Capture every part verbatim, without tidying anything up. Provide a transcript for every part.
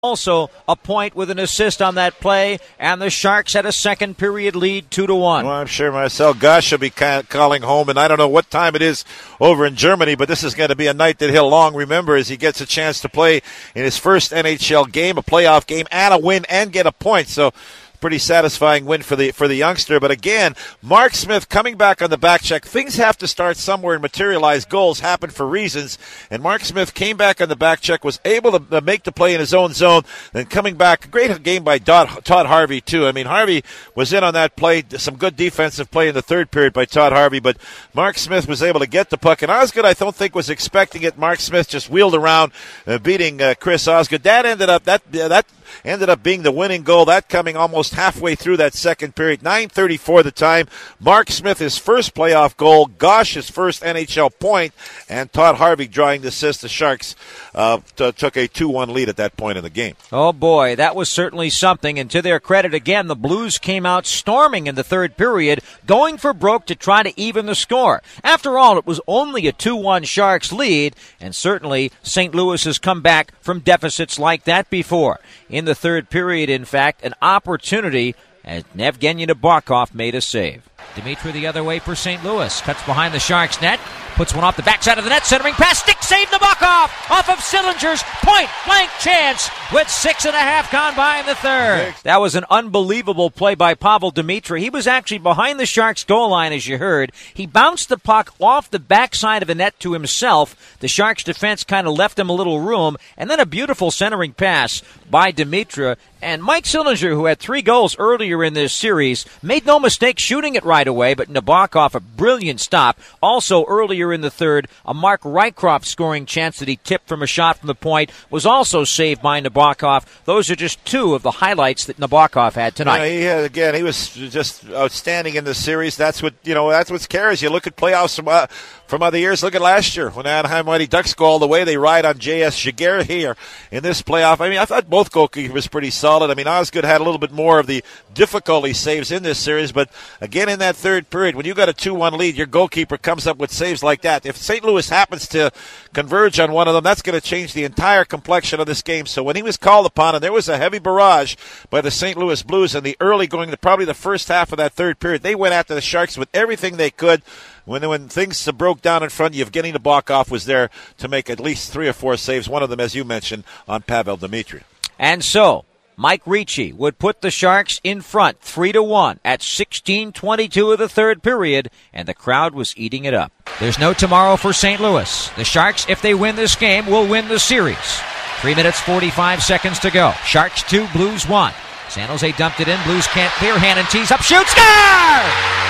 Also a point with an assist on that play, and the Sharks had a second period lead, two to one. Well, I'm sure Marcel Gosch will be calling home, and I don't know what time it is over in Germany, but this is going to be a night that he'll long remember as he gets a chance to play in his first N H L game, a playoff game, and a win, and get a point. So pretty satisfying win for the for the youngster. But again, Mark Smith coming back on the back check. Things have to start somewhere and materialize. Goals happen for reasons. And Mark Smith came back on the back check, was able to make the play in his own zone, then coming back. Great game by Todd Harvey, too. I mean, Harvey was in on that play. Some good defensive play in the third period by Todd Harvey. But Mark Smith was able to get the puck. And Osgood, I don't think, was expecting it. Mark Smith just wheeled around, uh, beating uh, Chris Osgood. That ended up, that, uh, that ended up being the winning goal. That coming almost halfway through that second period. nine thirty-four the time. Mark Smith, his first playoff goal. Gosch, his first N H L point. And Todd Harvey drawing the assist. The Sharks uh, t- took a two one lead at that point in the game. Oh, boy, that was certainly something. And to their credit, again, the Blues came out storming in the third period, going for broke to try to even the score. After all, it was only a two one Sharks lead, and certainly Saint Louis has come back from deficits like that before. In the third period, in fact, an opportunity as Evgeny Nabokov made a save. Dimitri the other way for Saint Louis. Cuts behind the Sharks net. Puts one off the backside of the net. Centering pass. Stick save Nabokov off of Sillinger's point blank chance with six and a half gone by in the third. That was an unbelievable play by Pavel Dimitri. He was actually behind the Sharks goal line, as you heard. He bounced the puck off the backside of the net to himself. The Sharks defense kind of left him a little room. And then a beautiful centering pass by Dimitri. And Mike Sillinger, who had three goals earlier in this series, made no mistake shooting it right away, but Nabokov, a brilliant stop. Also earlier in the third, a Mark Rycroft scoring chance that he tipped from a shot from the point was also saved by Nabokov. Those are just two of the highlights that Nabokov had tonight. Yeah, he had, again, he was just outstanding in the series. That's what, you know, that's what cares. You look at playoffs from, uh, from other years. Look at last year when Anaheim Mighty Ducks go all the way. They ride on J S Giguère here in this playoff. I mean, I thought both goalkeepers was pretty solid. I mean, Osgood had a little bit more of the difficulty saves in this series, but again in that third period, when you got a two one lead, your goalkeeper comes up with saves like that. If Saint Louis happens to converge on one of them, that's going to change the entire complexion of this game. So when he was called upon, and there was a heavy barrage by the Saint Louis Blues in the early going to probably the first half of that third period, they went after the Sharks with everything they could. When when things broke down in front, Evgeny Nabokov was there to make at least three or four saves, one of them, as you mentioned, on Pavel Dimitri. And so Mike Ricci would put the Sharks in front three to one at sixteen twenty-two of the third period, and the crowd was eating it up. There's no tomorrow for Saint Louis. The Sharks, if they win this game, will win the series. Three minutes, forty-five seconds to go. Sharks two, Blues one. San Jose dumped it in. Blues can't clear. Hannon tees up, shoot, score!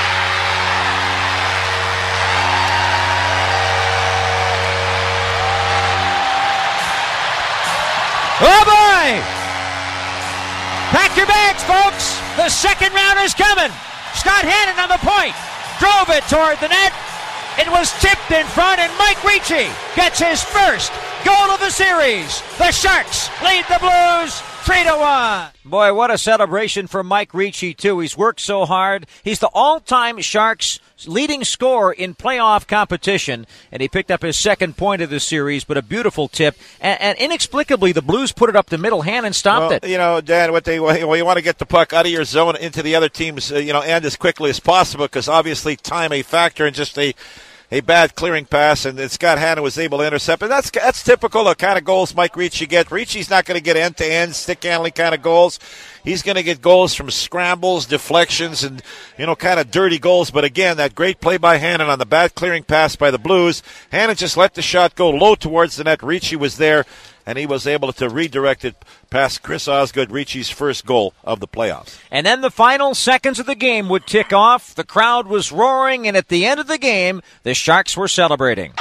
Oh, boy! Pack your bags, folks. The second round is coming. Scott Hannon on the point. Drove it toward the net. It was tipped in front, and Mike Ricci gets his first goal of the series. The Sharks lead the Blues three to one. Boy, what a celebration for Mike Ricci, too. He's worked so hard. He's the all-time Sharks leading scorer in playoff competition, and he picked up his second point of the series, but a beautiful tip. And, and inexplicably, the Blues put it up the middle. Hannon stopped well, it. You know, Dan, what they well, you want to get the puck out of your zone into the other team's uh, you know end as quickly as possible, because obviously time a factor and just a a bad clearing pass, and Scott Hannon was able to intercept. And that's that's typical of kind of goals Mike Ricci get. Ricci's not going to get end-to-end, stick-handling kind of goals. He's going to get goals from scrambles, deflections, and, you know, kind of dirty goals. But again, that great play by Hannon on the bad clearing pass by the Blues. Hannon just let the shot go low towards the net. Ricci was there, and he was able to redirect it past Chris Osgood, Ricci's first goal of the playoffs. And then the final seconds of the game would tick off. The crowd was roaring, and at the end of the game, the Sharks were celebrating.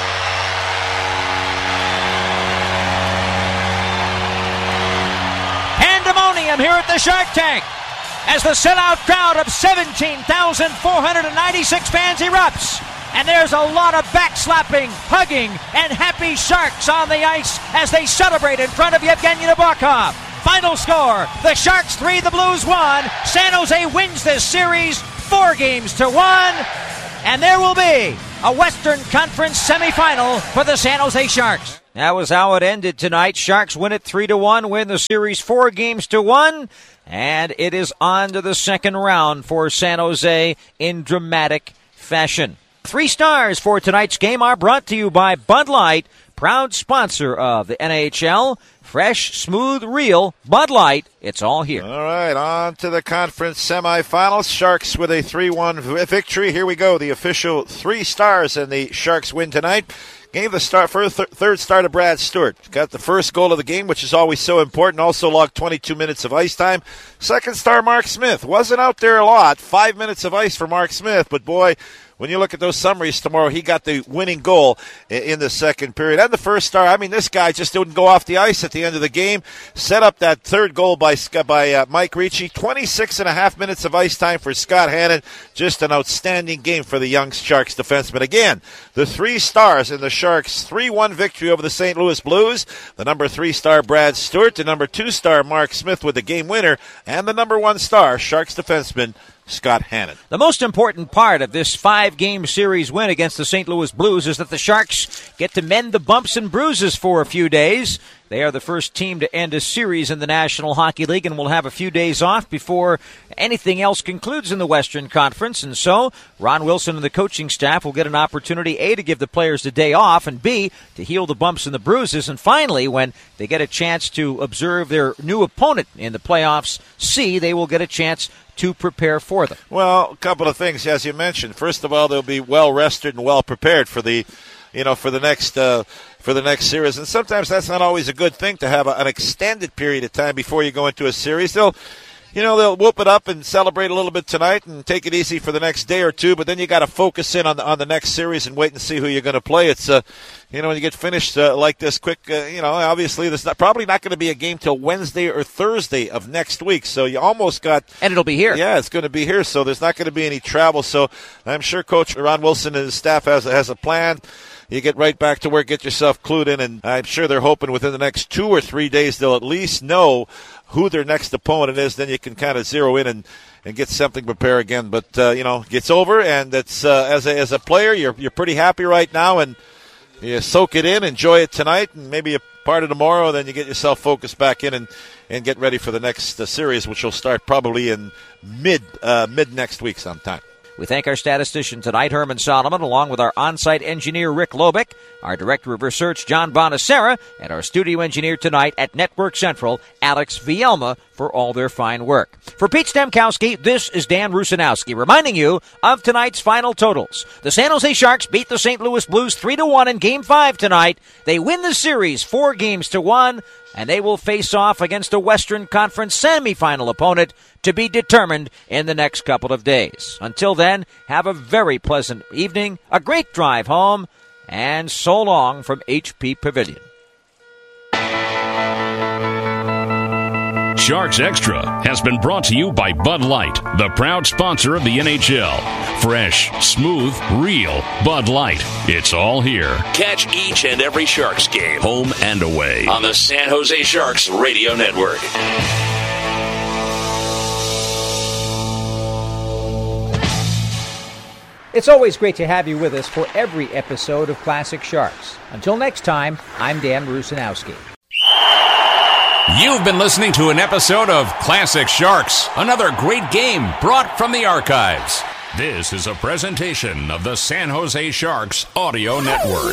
Pandemonium here at the Shark Tank as the sellout crowd of seventeen thousand four hundred ninety-six fans erupts. And there's a lot of backslapping, hugging, and happy Sharks on the ice as they celebrate in front of Evgeny Nabokov. Final score, the Sharks three, the Blues one. San Jose wins this series four games to one. And there will be a Western Conference semifinal for the San Jose Sharks. That was how it ended tonight. Sharks win it three to one, win the series four games to one, and it is on to the second round for San Jose in dramatic fashion. Three stars for tonight's game are brought to you by Bud Light, proud sponsor of the N H L. Fresh, smooth, real Bud Light. It's all here. All right, on to the conference semifinals. Sharks with a three one victory. Here we go. The official three stars, and the Sharks win tonight. Gave the start for th- third star to Brad Stewart. Got the first goal of the game, which is always so important. Also logged twenty-two minutes of ice time. Second star, Mark Smith. Wasn't out there a lot. Five minutes of ice for Mark Smith. But, boy, when you look at those summaries tomorrow, he got the winning goal in the second period. And the first star, I mean, this guy just didn't go off the ice at the end of the game. Set up that third goal by by uh, Mike Ricci. twenty-six and a half minutes of ice time for Scott Hannon. Just an outstanding game for the young Sharks defenseman. Again, the three stars in the Sharks' three one victory over the Saint Louis Blues. The number three star, Brad Stewart. The number two star, Mark Smith, with the game winner. And the number one star, Sharks defenseman Scott Hannon. The most important part of this five-game series win against the Saint Louis Blues is that the Sharks get to mend the bumps and bruises for a few days. They are the first team to end a series in the National Hockey League and will have a few days off before anything else concludes in the Western Conference. And so Ron Wilson and the coaching staff will get an opportunity, A, to give the players the day off, and B, to heal the bumps and the bruises. And finally, when they get a chance to observe their new opponent in the playoffs, C, they will get a chance to prepare for them. Well, a couple of things, as you mentioned. First of all, they'll be well rested and well prepared for the, you know, for the next uh, for the next series. And sometimes that's not always a good thing to have a, an extended period of time before you go into a series. They'll, you know, they'll whoop it up and celebrate a little bit tonight and take it easy for the next day or two. But then you got to focus in on the on the next series and wait and see who you're going to play. It's uh, you know, when you get finished uh, like this quick, uh, you know, obviously there's not, probably not going to be a game till Wednesday or Thursday of next week. So you almost got, and it'll be here. Yeah, it's going to be here. So there's not going to be any travel. So I'm sure Coach Ron Wilson and his staff has has a plan. You get right back to work, get yourself clued in, and I'm sure they're hoping within the next two or three days they'll at least know who their next opponent is. Then you can kind of zero in and, and get something prepared again. But, uh, you know, it's over, and it's uh, as a, as a player, you're you're pretty happy right now, and you soak it in, enjoy it tonight, and maybe a part of tomorrow, then you get yourself focused back in and, and get ready for the next uh, series, which will start probably in mid uh, mid next week sometime. We thank our statistician tonight, Herman Solomon, along with our on-site engineer, Rick Lobick, our director of research, John Bonacera, and our studio engineer tonight at Network Central, Alex Vielma, for all their fine work. For Pete Stemkowski, this is Dan Rusanowski, reminding you of tonight's final totals. The San Jose Sharks beat the Saint Louis Blues three to one in Game five tonight. They win the series four games to one, and they will face off against a Western Conference semifinal opponent to be determined in the next couple of days. Until then, have a very pleasant evening, a great drive home, and so long from H P Pavilion. Sharks Extra has been brought to you by Bud Light, the proud sponsor of the N H L. Fresh, smooth, real Bud Light. It's all here. Catch each and every Sharks game, home and away, on the San Jose Sharks Radio Network. It's always great to have you with us for every episode of Classic Sharks. Until next time, I'm Dan Rusanowski. You've been listening to an episode of Classic Sharks, another great game brought from the archives. This is a presentation of the San Jose Sharks Audio Network.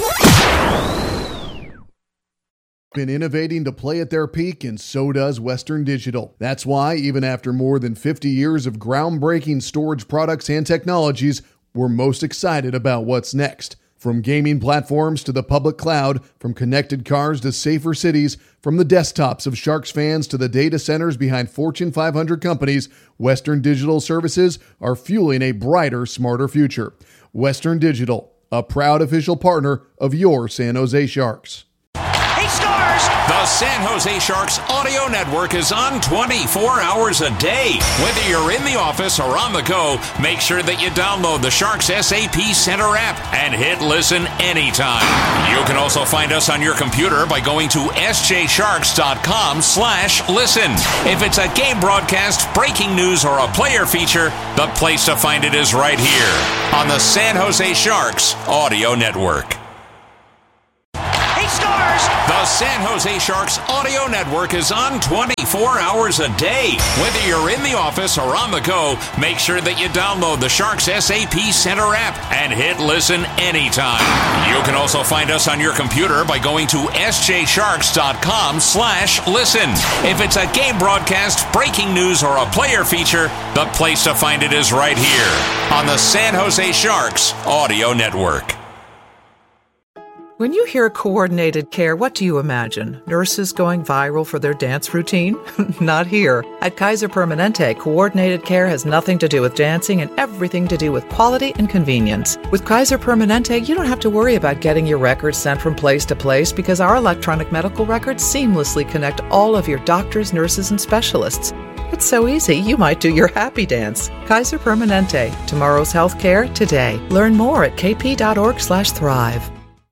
Been innovating to play at their peak, and so does Western Digital. That's why, even after more than fifty years of groundbreaking storage products and technologies, we're most excited about what's next. From gaming platforms to the public cloud, from connected cars to safer cities, from the desktops of Sharks fans to the data centers behind Fortune five hundred companies, Western Digital services are fueling a brighter, smarter future. Western Digital, a proud official partner of your San Jose Sharks. He scores! The San Jose Sharks Audio Network is on twenty-four hours a day. Whether you're in the office or on the go, make sure that you download the Sharks S A P Center app and hit listen anytime. You can also find us on your computer by going to sjsharks.com slash listen. If it's a game broadcast, breaking news, or a player feature, the place to find it is right here on the San Jose Sharks Audio Network. He scores! San Jose Sharks Audio Network is on twenty-four hours a day. Whether you're in the office or on the go, make sure that you download the Sharks S A P Center app and hit listen anytime. You can also find us on your computer by going to s j sharks dot com slash listen. If it's a game broadcast, breaking news, or a player feature, the place to find it is right here on the San Jose Sharks Audio Network. When you hear coordinated care, what do you imagine? Nurses going viral for their dance routine? Not here. At Kaiser Permanente, coordinated care has nothing to do with dancing and everything to do with quality and convenience. With Kaiser Permanente, you don't have to worry about getting your records sent from place to place because our electronic medical records seamlessly connect all of your doctors, nurses, and specialists. It's so easy, you might do your happy dance. Kaiser Permanente. Tomorrow's healthcare today. Learn more at k p dot org slash thrive.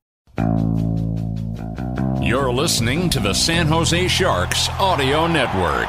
You're listening to the San Jose Sharks Audio Network.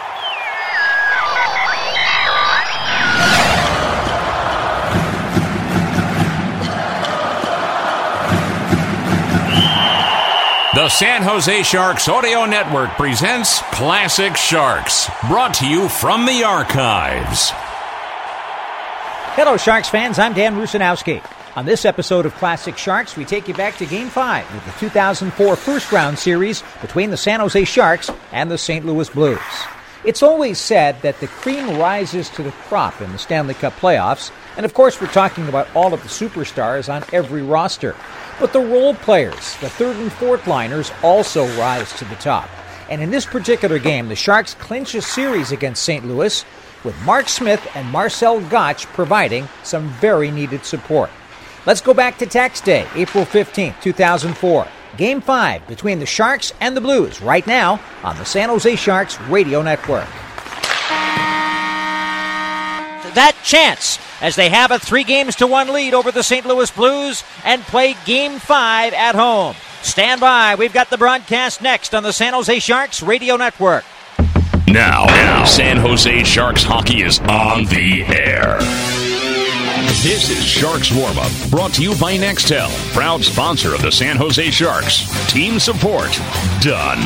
The San Jose Sharks Audio Network presents Classic Sharks, brought to you from the archives. Hello, Sharks fans. I'm Dan Rusanowski. On this episode of Classic Sharks, we take you back to Game five of the two thousand four first-round series between the San Jose Sharks and the Saint Louis Blues. It's always said that the cream rises to the crop in the Stanley Cup playoffs, and of course we're talking about all of the superstars on every roster. But the role players, the third and fourth liners, also rise to the top. And in this particular game, the Sharks clinch a series against Saint Louis, with Mark Smith and Marcel Gottsch providing some very needed support. Let's go back to tax day, April fifteenth, two thousand four. Game five between the Sharks and the Blues right now on the San Jose Sharks Radio Network. That chance as they have a three games to one lead over the Saint Louis Blues and play Game five at home. Stand by. We've got the broadcast next on the San Jose Sharks Radio Network. Now, now, San Jose Sharks hockey is on the air. This is Sharks Warm-Up, brought to you by Nextel, proud sponsor of the San Jose Sharks. Team support done.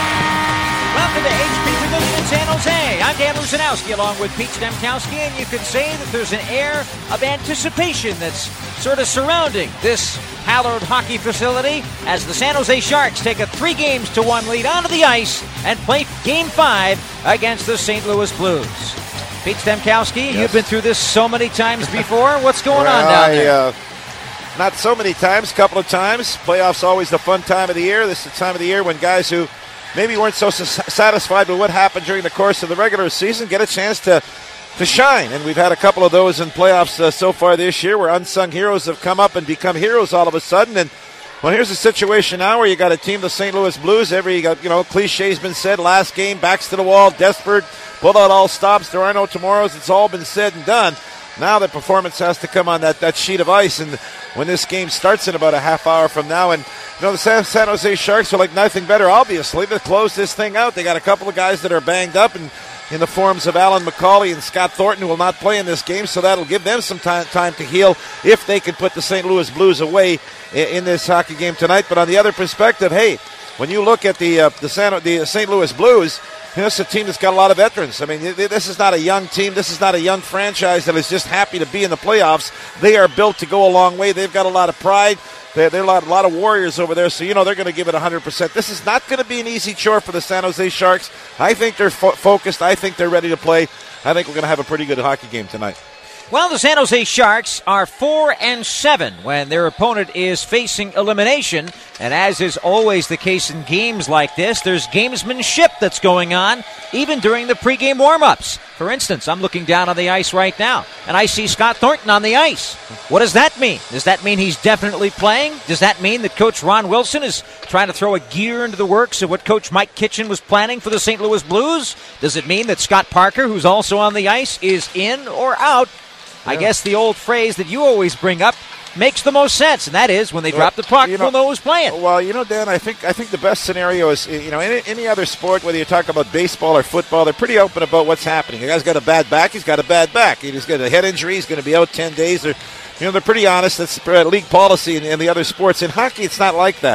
Welcome to H P Pavilion in San Jose. I'm Dan Rusanowski along with Pete Stemkowski, and you could say that there's an air of anticipation that's sort of surrounding this hallowed hockey facility as the San Jose Sharks take a three games to one lead onto the ice and play Game five against the Saint Louis Blues. Pete Stemkowski, yes. You've been through this so many times before. What's going well, on down I, there? Uh, not so many times, a couple of times. Playoffs always the fun time of the year. This is the time of the year when guys who maybe weren't so satisfied with what happened during the course of the regular season get a chance to, to shine. And we've had a couple of those in playoffs uh, so far this year where unsung heroes have come up and become heroes all of a sudden. And, well, here's a situation now where you got a team, the Saint Louis Blues. Every, you know, cliche's been said, last game, backs to the wall, desperate, pull out all stops, there are no tomorrows. It's all been said and done. Now the performance has to come on that, that sheet of ice, and when this game starts in about a half hour from now, and you know the San, San Jose Sharks are like nothing better, obviously, to close this thing out. They got a couple of guys that are banged up, and in the forms of Alan McCauley and Scott Thornton, who will not play in this game, so that'll give them some time, time to heal if they can put the Saint Louis Blues away in, in this hockey game tonight. But on the other perspective, hey, when you look at the uh, the, San, the Saint Louis Blues, you know, it's a team that's got a lot of veterans. I mean, this is not a young team. This is not a young franchise that is just happy to be in the playoffs. They are built to go a long way. They've got a lot of pride. There are a lot, a lot of warriors over there, so, you know, they're going to give it one hundred percent. This is not going to be an easy chore for the San Jose Sharks. I think they're fo- focused. I think they're ready to play. I think we're going to have a pretty good hockey game tonight. Well, the San Jose Sharks are four and seven when their opponent is facing elimination. And as is always the case in games like this, there's gamesmanship that's going on, even during the pregame warm-ups. For instance, I'm looking down on the ice right now, and I see Scott Thornton on the ice. What does that mean? Does that mean he's definitely playing? Does that mean that Coach Ron Wilson is trying to throw a gear into the works of what Coach Mike Kitchen was planning for the Saint Louis Blues? Does it mean that Scott Parker, who's also on the ice, is in or out? Yeah. I guess the old phrase that you always bring up makes the most sense, and that is when they well, drop the puck, you know, we'll know who's playing. Well, you know, Dan, I think I think the best scenario is, you know, any, any other sport, whether you talk about baseball or football, they're pretty open about what's happening. The guy's got a bad back, he's got a bad back. He's got a head injury, he's going to be out ten days. They're, you know, they're pretty honest. That's league policy in, in the other sports. In hockey, it's not like that.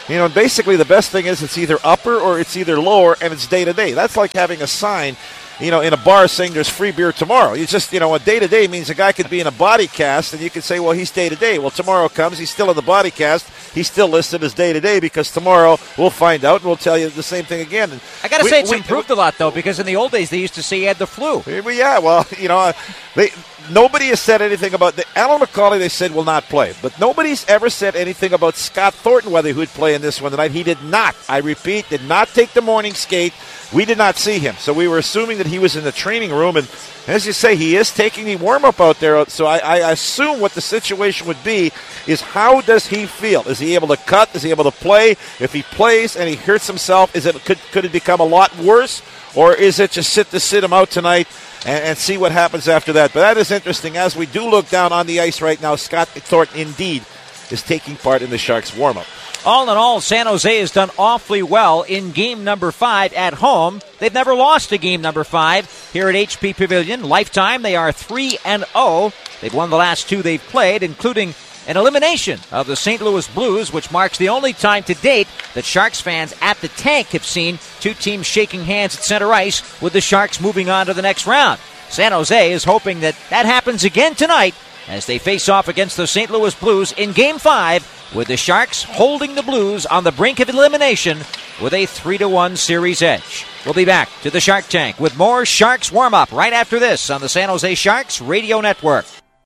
You know, basically the best thing is it's either upper or it's either lower, and it's day-to-day. That's like having a sign, you know, in a bar saying there's free beer tomorrow. You just, you know, a day-to-day means a guy could be in a body cast, and you can say, well, he's day-to-day. Well, tomorrow comes, he's still in the body cast. He's still listed as day-to-day because tomorrow we'll find out, and we'll tell you the same thing again. And I got to we, say it's we, improved a lot, though, because in the old days they used to say he had the flu. Yeah, well, you know, they... Nobody has said anything about the Alan McCauley. They said will not play, but nobody's ever said anything about Scott Thornton whether he would play in this one tonight. He did not. I repeat, did not take the morning skate. We did not see him, so we were assuming that he was in the training room. And as you say, he is taking the warm up out there. So I, I assume what the situation would be is how does he feel? Is he able to cut? Is he able to play? If he plays and he hurts himself, is it could could it become a lot worse, or is it just sit to sit him out tonight? And, and see what happens after that. But that is interesting. As we do look down on the ice right now, Scott Thornton indeed is taking part in the Sharks' warm-up. All in all, San Jose has done awfully well in game number five at home. They've never lost a game number five here at H P Pavilion. Lifetime, they are three and oh. They've won the last two they've played, including an elimination of the Saint Louis Blues, which marks the only time to date that Sharks fans at the tank have seen two teams shaking hands at center ice with the Sharks moving on to the next round. San Jose is hoping that that happens again tonight as they face off against the Saint Louis Blues in Game five, with the Sharks holding the Blues on the brink of elimination with a three to one series edge. We'll be back to the Shark Tank with more Sharks warm-up right after this on the San Jose Sharks Radio Network.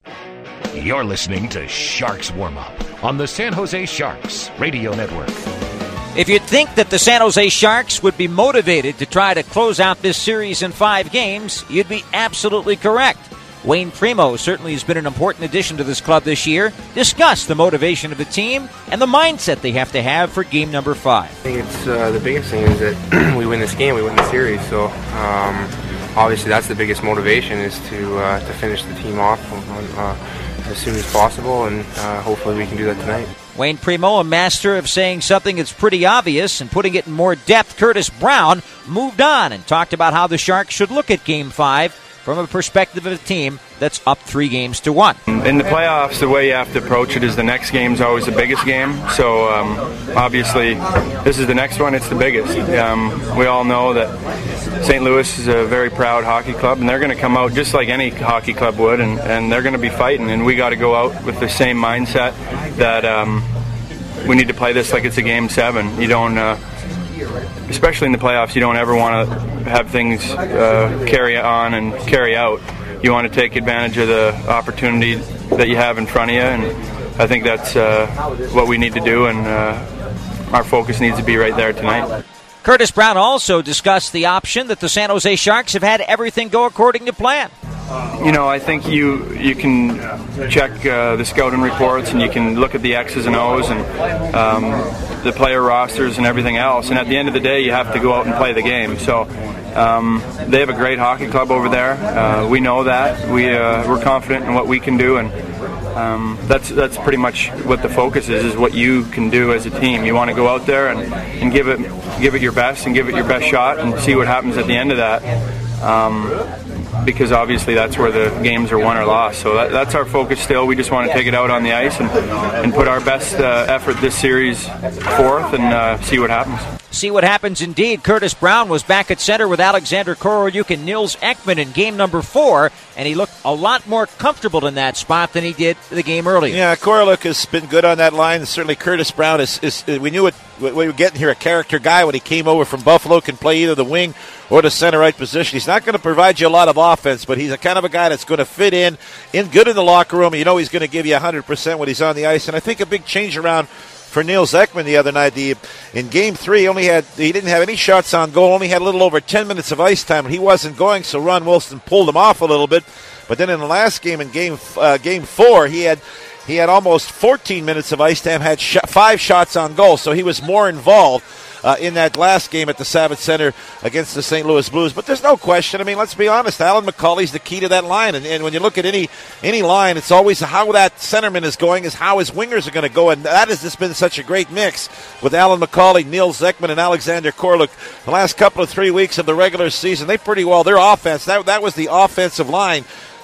You're listening to Sharks Warm-Up on the San Jose Sharks Radio Network. If you'd think that the San Jose Sharks would be motivated to try to close out this series in five games, you'd be absolutely correct. Wayne Primo certainly has been an important addition to this club this year. Discuss the motivation of the team and the mindset they have to have for game number five. I think it's uh, the biggest thing is that we win this game, we win the series. So um, obviously that's the biggest motivation, is to uh, to finish the team off on, uh, as soon as possible, and uh, hopefully we can do that tonight. Wayne Primo, a master of saying something that's pretty obvious and putting it in more depth. Curtis Brown moved on and talked about how the Sharks should look at Game five from a perspective of a team that's up three games to one. In the playoffs, the way you have to approach it is the next game is always the biggest game. So um, obviously, this is the next one. It's the biggest. Um, we all know that Saint Louis is a very proud hockey club, and they're going to come out just like any hockey club would, and, and they're going to be fighting. And we got to go out with the same mindset that um, we need to play this like it's a game seven. You don't. Uh, Especially in the playoffs, you don't ever want to have things uh, carry on and carry out. You want to take advantage of the opportunity that you have in front of you, and I think that's uh, what we need to do, and uh, our focus needs to be right there tonight. Curtis Brown also discussed the option that the San Jose Sharks have had everything go according to plan. You know, I think you you can check uh, the scouting reports, and you can look at the X's and O's and um, the player rosters and everything else. And at the end of the day, you have to go out and play the game. So um, they have a great hockey club over there. Uh, we know that. We uh, we're confident in what we can do, and um, that's that's pretty much what the focus is: is what you can do as a team. You want to go out there and, and give it give it your best and give it your best shot, and see what happens at the end of that. Um, because obviously that's where the games are won or lost. So that, that's our focus still. We just want to take it out on the ice and, and put our best uh, effort this series forth and uh, see what happens. See what happens indeed. Curtis Brown was back at center with Alexander Korolyuk and Nils Ekman in game number four, and he looked a lot more comfortable in that spot than he did the game earlier. Yeah, Korolyuk has been good on that line. Certainly Curtis Brown is, is we knew it, we were getting here, a character guy when he came over from Buffalo, can play either the wing or the center right position. He's not going to provide you a lot of offense, but he's a kind of a guy that's going to fit in, in good in the locker room. You know he's going to give you one hundred percent when he's on the ice, and I think a big change around for Nils Ekman the other night. The, in game three, only had he didn't have any shots on goal, only had a little over ten minutes of ice time, and he wasn't going, so Ron Wilson pulled him off a little bit. But then in the last game, in game uh, game four, he had he had almost fourteen minutes of ice time, had sh- five shots on goal, so he was more involved Uh, in that last game at the Savage Center against the Saint Louis Blues. But there's no question. I mean, let's be honest. Alan McCauley's the key to that line. And, and when you look at any any line, it's always how that centerman is going is how his wingers are going to go. And that has just been such a great mix with Alan McCauley, Nils Ekman, and Alexander Korolyuk. The last couple of three weeks of the regular season, they pretty well, their offense, that, that was the offensive line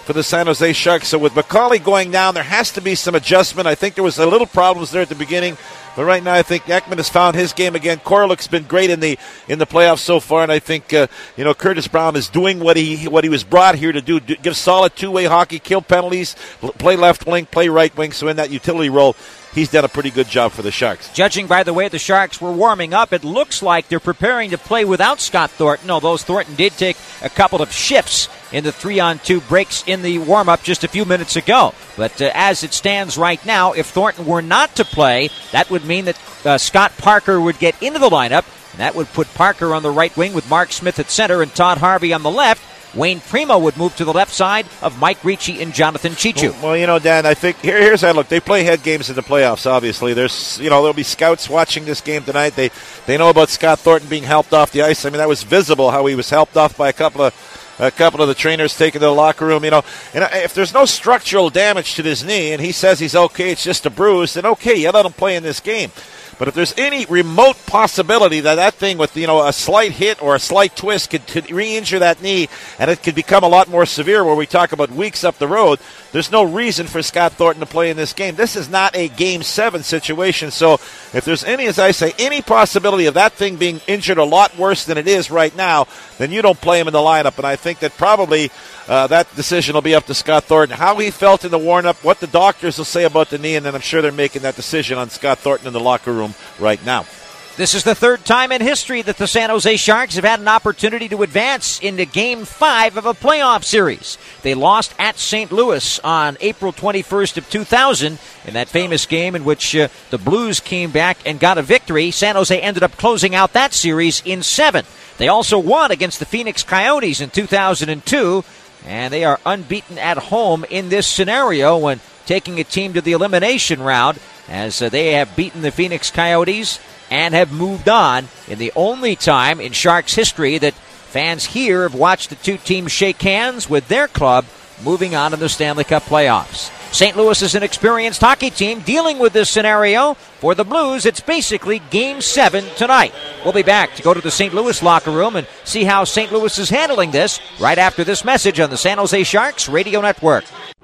for the San Jose Sharks. So with McCauley going down, there has to be some adjustment. I think there was a little problems there at the beginning, but right now I think Ekman has found his game again. Korlich's been great in the in the playoffs so far, and I think uh, you know Curtis Brown is doing what he what he was brought here to do, do give solid two-way hockey, kill penalties, play left wing, play right wing. So in that utility role, he's done a pretty good job for the Sharks. Judging by the way the Sharks were warming up, it looks like they're preparing to play without Scott Thornton, although Thornton did take a couple of shifts in the three-on-two breaks in the warm-up just a few minutes ago. But uh, as it stands right now, if Thornton were not to play, that would mean that uh, Scott Parker would get into the lineup, and that would put Parker on the right wing with Mark Smith at center and Todd Harvey on the left. Wayne Primo would move to the left side of Mike Ricci and Jonathan Chichu. Well, well, you know, Dan, I think here, here's how I look. They play head games in the playoffs, obviously. There's, you know, there'll be scouts watching this game tonight. They they know about Scott Thornton being helped off the ice. I mean, that was visible how he was helped off by a couple of a couple of the trainers taken to the locker room, you know. And if there's no structural damage to his knee and he says he's okay, it's just a bruise, then okay, you let him play in this game. But if there's any remote possibility that that thing with, you know, a slight hit or a slight twist could, could re-injure that knee and it could become a lot more severe where we talk about weeks up the road, there's no reason for Scott Thornton to play in this game. This is not a Game seven situation. So if there's any, as I say, any possibility of that thing being injured a lot worse than it is right now, then you don't play him in the lineup. And I think that probably uh, that decision will be up to Scott Thornton. How he felt in the warm-up, what the doctors will say about the knee, and then I'm sure they're making that decision on Scott Thornton in the locker room right now. This is the third time in history that the San Jose Sharks have had an opportunity to advance into Game five of a playoff series. They lost at Saint Louis on April twenty-first of two thousand in that famous game in which uh, the Blues came back and got a victory. San Jose ended up closing out that series in seven. They also won against the Phoenix Coyotes in two thousand two, and they are unbeaten at home in this scenario when taking a team to the elimination round, as uh, they have beaten the Phoenix Coyotes and have moved on in the only time in Sharks history that fans here have watched the two teams shake hands with their club moving on in the Stanley Cup playoffs. Saint Louis is an experienced hockey team dealing with this scenario. For the Blues, it's basically Game seven tonight. We'll be back to go to the Saint Louis locker room and see how Saint Louis is handling this right after this message on the San Jose Sharks Radio Network.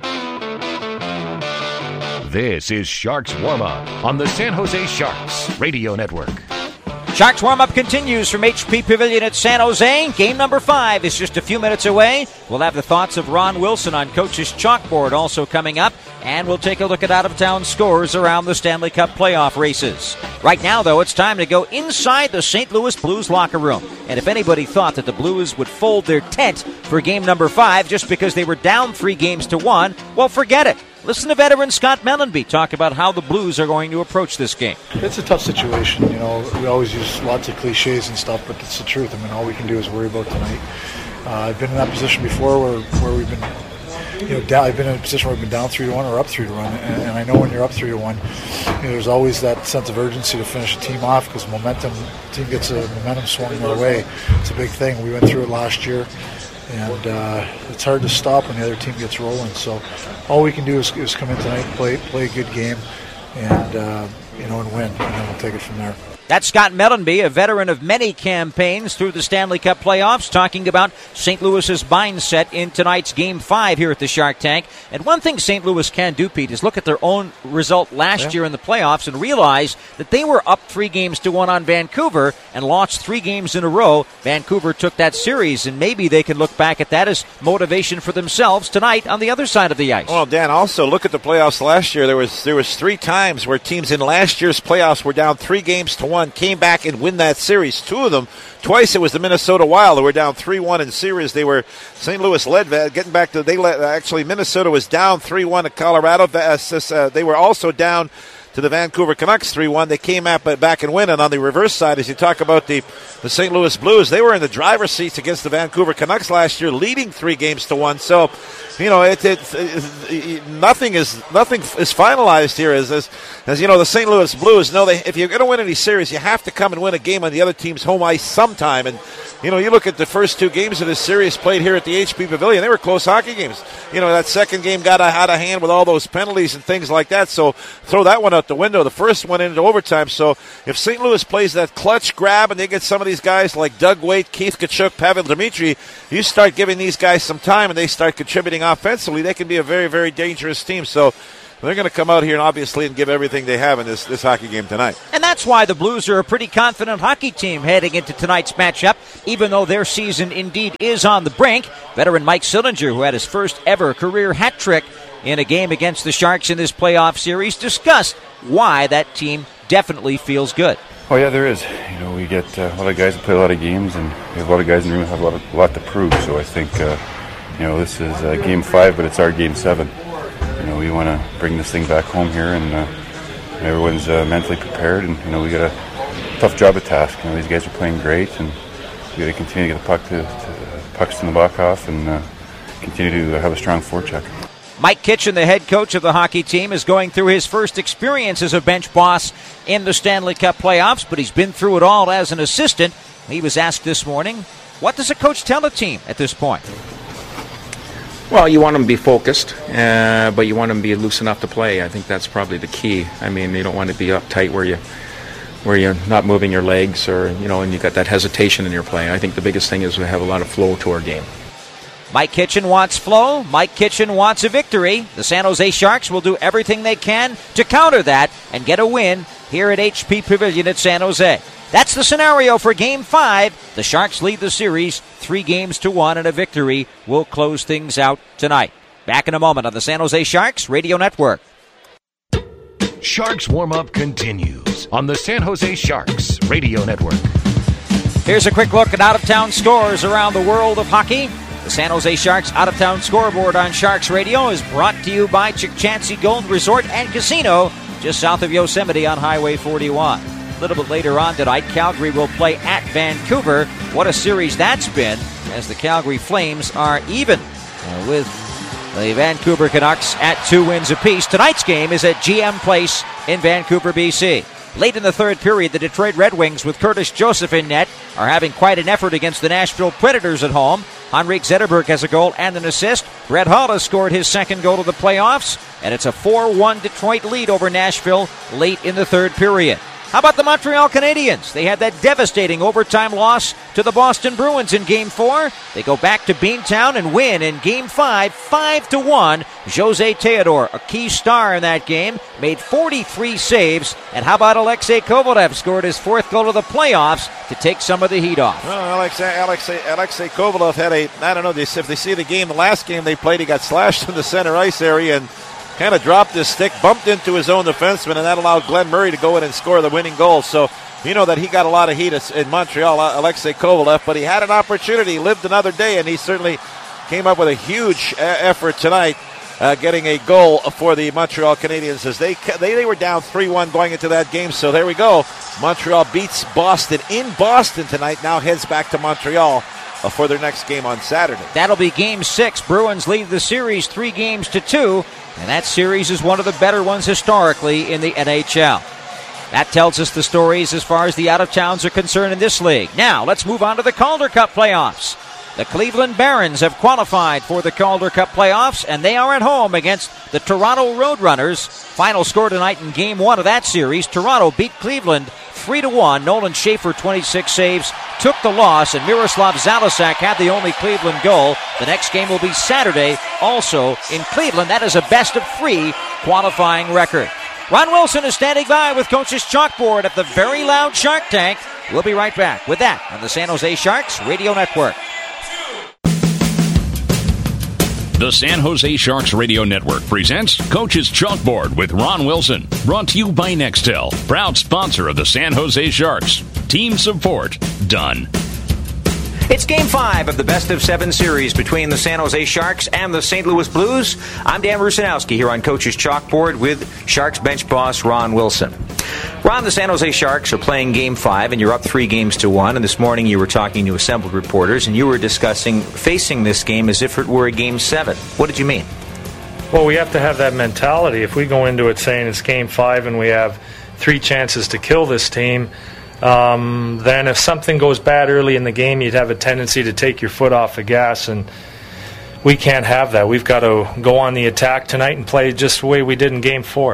This is Sharks Warm-Up on the San Jose Sharks Radio Network. Sharks warm-up continues from H P Pavilion at San Jose. Game number five is just a few minutes away. We'll have the thoughts of Ron Wilson on Coach's Chalkboard also coming up, and we'll take a look at out-of-town scores around the Stanley Cup playoff races. Right now, though, it's time to go inside the Saint Louis Blues locker room. And if anybody thought that the Blues would fold their tent for game number five just because they were down three games to one, well, forget it. Listen to veteran Scott Mellanby talk about how the Blues are going to approach this game. It's a tough situation. You know, we always use lots of cliches and stuff, but it's the truth. I mean, all we can do is worry about tonight. Uh, I've been in that position before where, where we've been, you know, down, I've been in a position where we've been down three to one or up three to one, and, and I know when you're up three to one, you know, there's always that sense of urgency to finish a team off because momentum, the team gets a momentum swung their way. It's a big thing. We went through it last year. And uh, it's hard to stop when the other team gets rolling. So all we can do is, is come in tonight, play play a good game, and uh, you know, and win, and then we'll take it from there. That's Scott Mellanby, a veteran of many campaigns through the Stanley Cup playoffs, talking about Saint Louis's mindset in tonight's Game five here at the Shark Tank. And one thing Saint Louis can do, Pete, is look at their own result last yeah. year in the playoffs and realize that they were up three games to one on Vancouver and lost three games in a row. Vancouver took that series, and maybe they can look back at that as motivation for themselves tonight on the other side of the ice. Well, Dan, also look at the playoffs last year. There was there was three times where teams in last year's playoffs were down three games to one, came back and win that series. Two of them, twice it was the Minnesota Wild. They were down three one in series. They were, Saint Louis led, getting back to, they led, actually Minnesota was down three one to Colorado. Uh, they were also down to the Vancouver Canucks three one. They came up back and win. And on the reverse side, as you talk about the, the Saint Louis Blues, they were in the driver's seats against the Vancouver Canucks last year, leading three games to one. So, you know, it, it, it nothing is nothing is finalized here. As, as as you know, the Saint Louis Blues know they if you're going to win any series, you have to come and win a game on the other team's home ice sometime. And you know, you look at the first two games of this series played here at the H P Pavilion; they were close hockey games. You know, that second game got out of hand with all those penalties and things like that. So throw that one out out the window. The first one into overtime. So if Saint Louis plays that clutch grab and they get some of these guys like Doug Waite, Keith Tkachuk, Pavel Dmitry, you start giving these guys some time and they start contributing offensively, they can be a very, very dangerous team. So they're going to come out here and obviously and give everything they have in this, this hockey game tonight. And that's why the Blues are a pretty confident hockey team heading into tonight's matchup, even though their season indeed is on the brink. Veteran Mike Sillinger, who had his first ever career hat trick in a game against the Sharks in this playoff series, discussed why that team definitely feels good. Oh, yeah, there is. You know, we get uh, a lot of guys that play a lot of games, and we have a lot of guys in the room that have a lot, of, a lot to prove. So I think, uh, you know, this is uh, game five, but it's our game seven. You know, we want to bring this thing back home here, and uh, everyone's uh, mentally prepared, and, you know, we got a tough job at task. You know, these guys are playing great, and we got to continue to get the puck to, to pucks in the back off and uh, continue to have a strong forecheck. Mike Kitchen, the head coach of the hockey team, is going through his first experience as a bench boss in the Stanley Cup playoffs, but he's been through it all as an assistant. He was asked this morning, what does a coach tell a team at this point? Well, you want them to be focused, uh, but you want them to be loose enough to play. I think that's probably the key. I mean, you don't want to be uptight where you where you're not moving your legs, or you know, and you got that hesitation in your play. I think the biggest thing is we have a lot of flow to our game. Mike Kitchen wants flow. Mike Kitchen wants a victory. The San Jose Sharks will do everything they can to counter that and get a win here at H P Pavilion at San Jose. That's the scenario for Game five. The Sharks lead the series three games to one, and a victory will close things out tonight. Back in a moment on the San Jose Sharks Radio Network. Sharks warm-up continues on the San Jose Sharks Radio Network. Here's a quick look at out-of-town scores around the world of hockey. The San Jose Sharks out-of-town scoreboard on Sharks Radio is brought to you by Chick-Chansey Gold Resort and Casino, just south of Yosemite on Highway forty-one. A little bit later on tonight, Calgary will play at Vancouver. What a series that's been, as the Calgary Flames are even uh, with the Vancouver Canucks at two wins apiece. Tonight's game is at G M Place in Vancouver, B C. Late in the third period, the Detroit Red Wings, with Curtis Joseph in net, are having quite an effort against the Nashville Predators at home. Henrik Zetterberg has a goal and an assist. Brett Hull has scored his second goal of the playoffs, and it's a four one Detroit lead over Nashville late in the third period. How about the Montreal Canadiens? They had that devastating overtime loss to the Boston Bruins in Game four. They go back to Beantown and win in Game five, five to one. Jose Theodore, a key star in that game, made forty-three saves. And how about Alexei Kovalev, scored his fourth goal of the playoffs to take some of the heat off. Well, Alexei, Alexei, Alexei Kovalev had a, I don't know, if they see the game, the last game they played, he got slashed in the center ice area and kind of dropped his stick, bumped into his own defenseman, and that allowed Glenn Murray to go in and score the winning goal. So you know that he got a lot of heat in Montreal, Alexei Kovalev, but he had an opportunity, lived another day, and he certainly came up with a huge effort tonight, uh, getting a goal for the Montreal Canadiens as they, they they were down three one going into that game. So there we go. Montreal beats Boston in Boston tonight, now heads back to Montreal for their next game on Saturday. That'll be Game six. Bruins lead the series three games to two, and that series is one of the better ones historically in the N H L. That tells us the stories as far as the out-of-towns are concerned in this league. Now, let's move on to the Calder Cup playoffs. The Cleveland Barons have qualified for the Calder Cup playoffs, and they are at home against the Toronto Roadrunners. Final score tonight in Game one of that series, Toronto beat Cleveland three to one. Nolan Schaefer, twenty-six saves, took the loss, and Miroslav Zalesak had the only Cleveland goal. The next game will be Saturday, also in Cleveland. That is a best of three qualifying record. Ron Wilson is standing by with Coach's Chalkboard at the very loud Shark Tank. We'll be right back with that on the San Jose Sharks Radio Network. The San Jose Sharks Radio Network presents Coach's Chalkboard with Ron Wilson. Brought to you by Nextel, proud sponsor of the San Jose Sharks. Team support done. It's Game five of the Best of Seven series between the San Jose Sharks and the Saint Louis Blues. I'm Dan Rusanowski here on Coach's Chalkboard with Sharks bench boss Ron Wilson. Ron, the San Jose Sharks are playing Game five, and you're up three games to one. And this morning you were talking to assembled reporters, and you were discussing facing this game as if it were a Game seven. What did you mean? Well, we have to have that mentality. If we go into it saying it's Game five and we have three chances to kill this team, um, then if something goes bad early in the game, you'd have a tendency to take your foot off the gas, and we can't have that. We've got to go on the attack tonight and play just the way we did in Game four.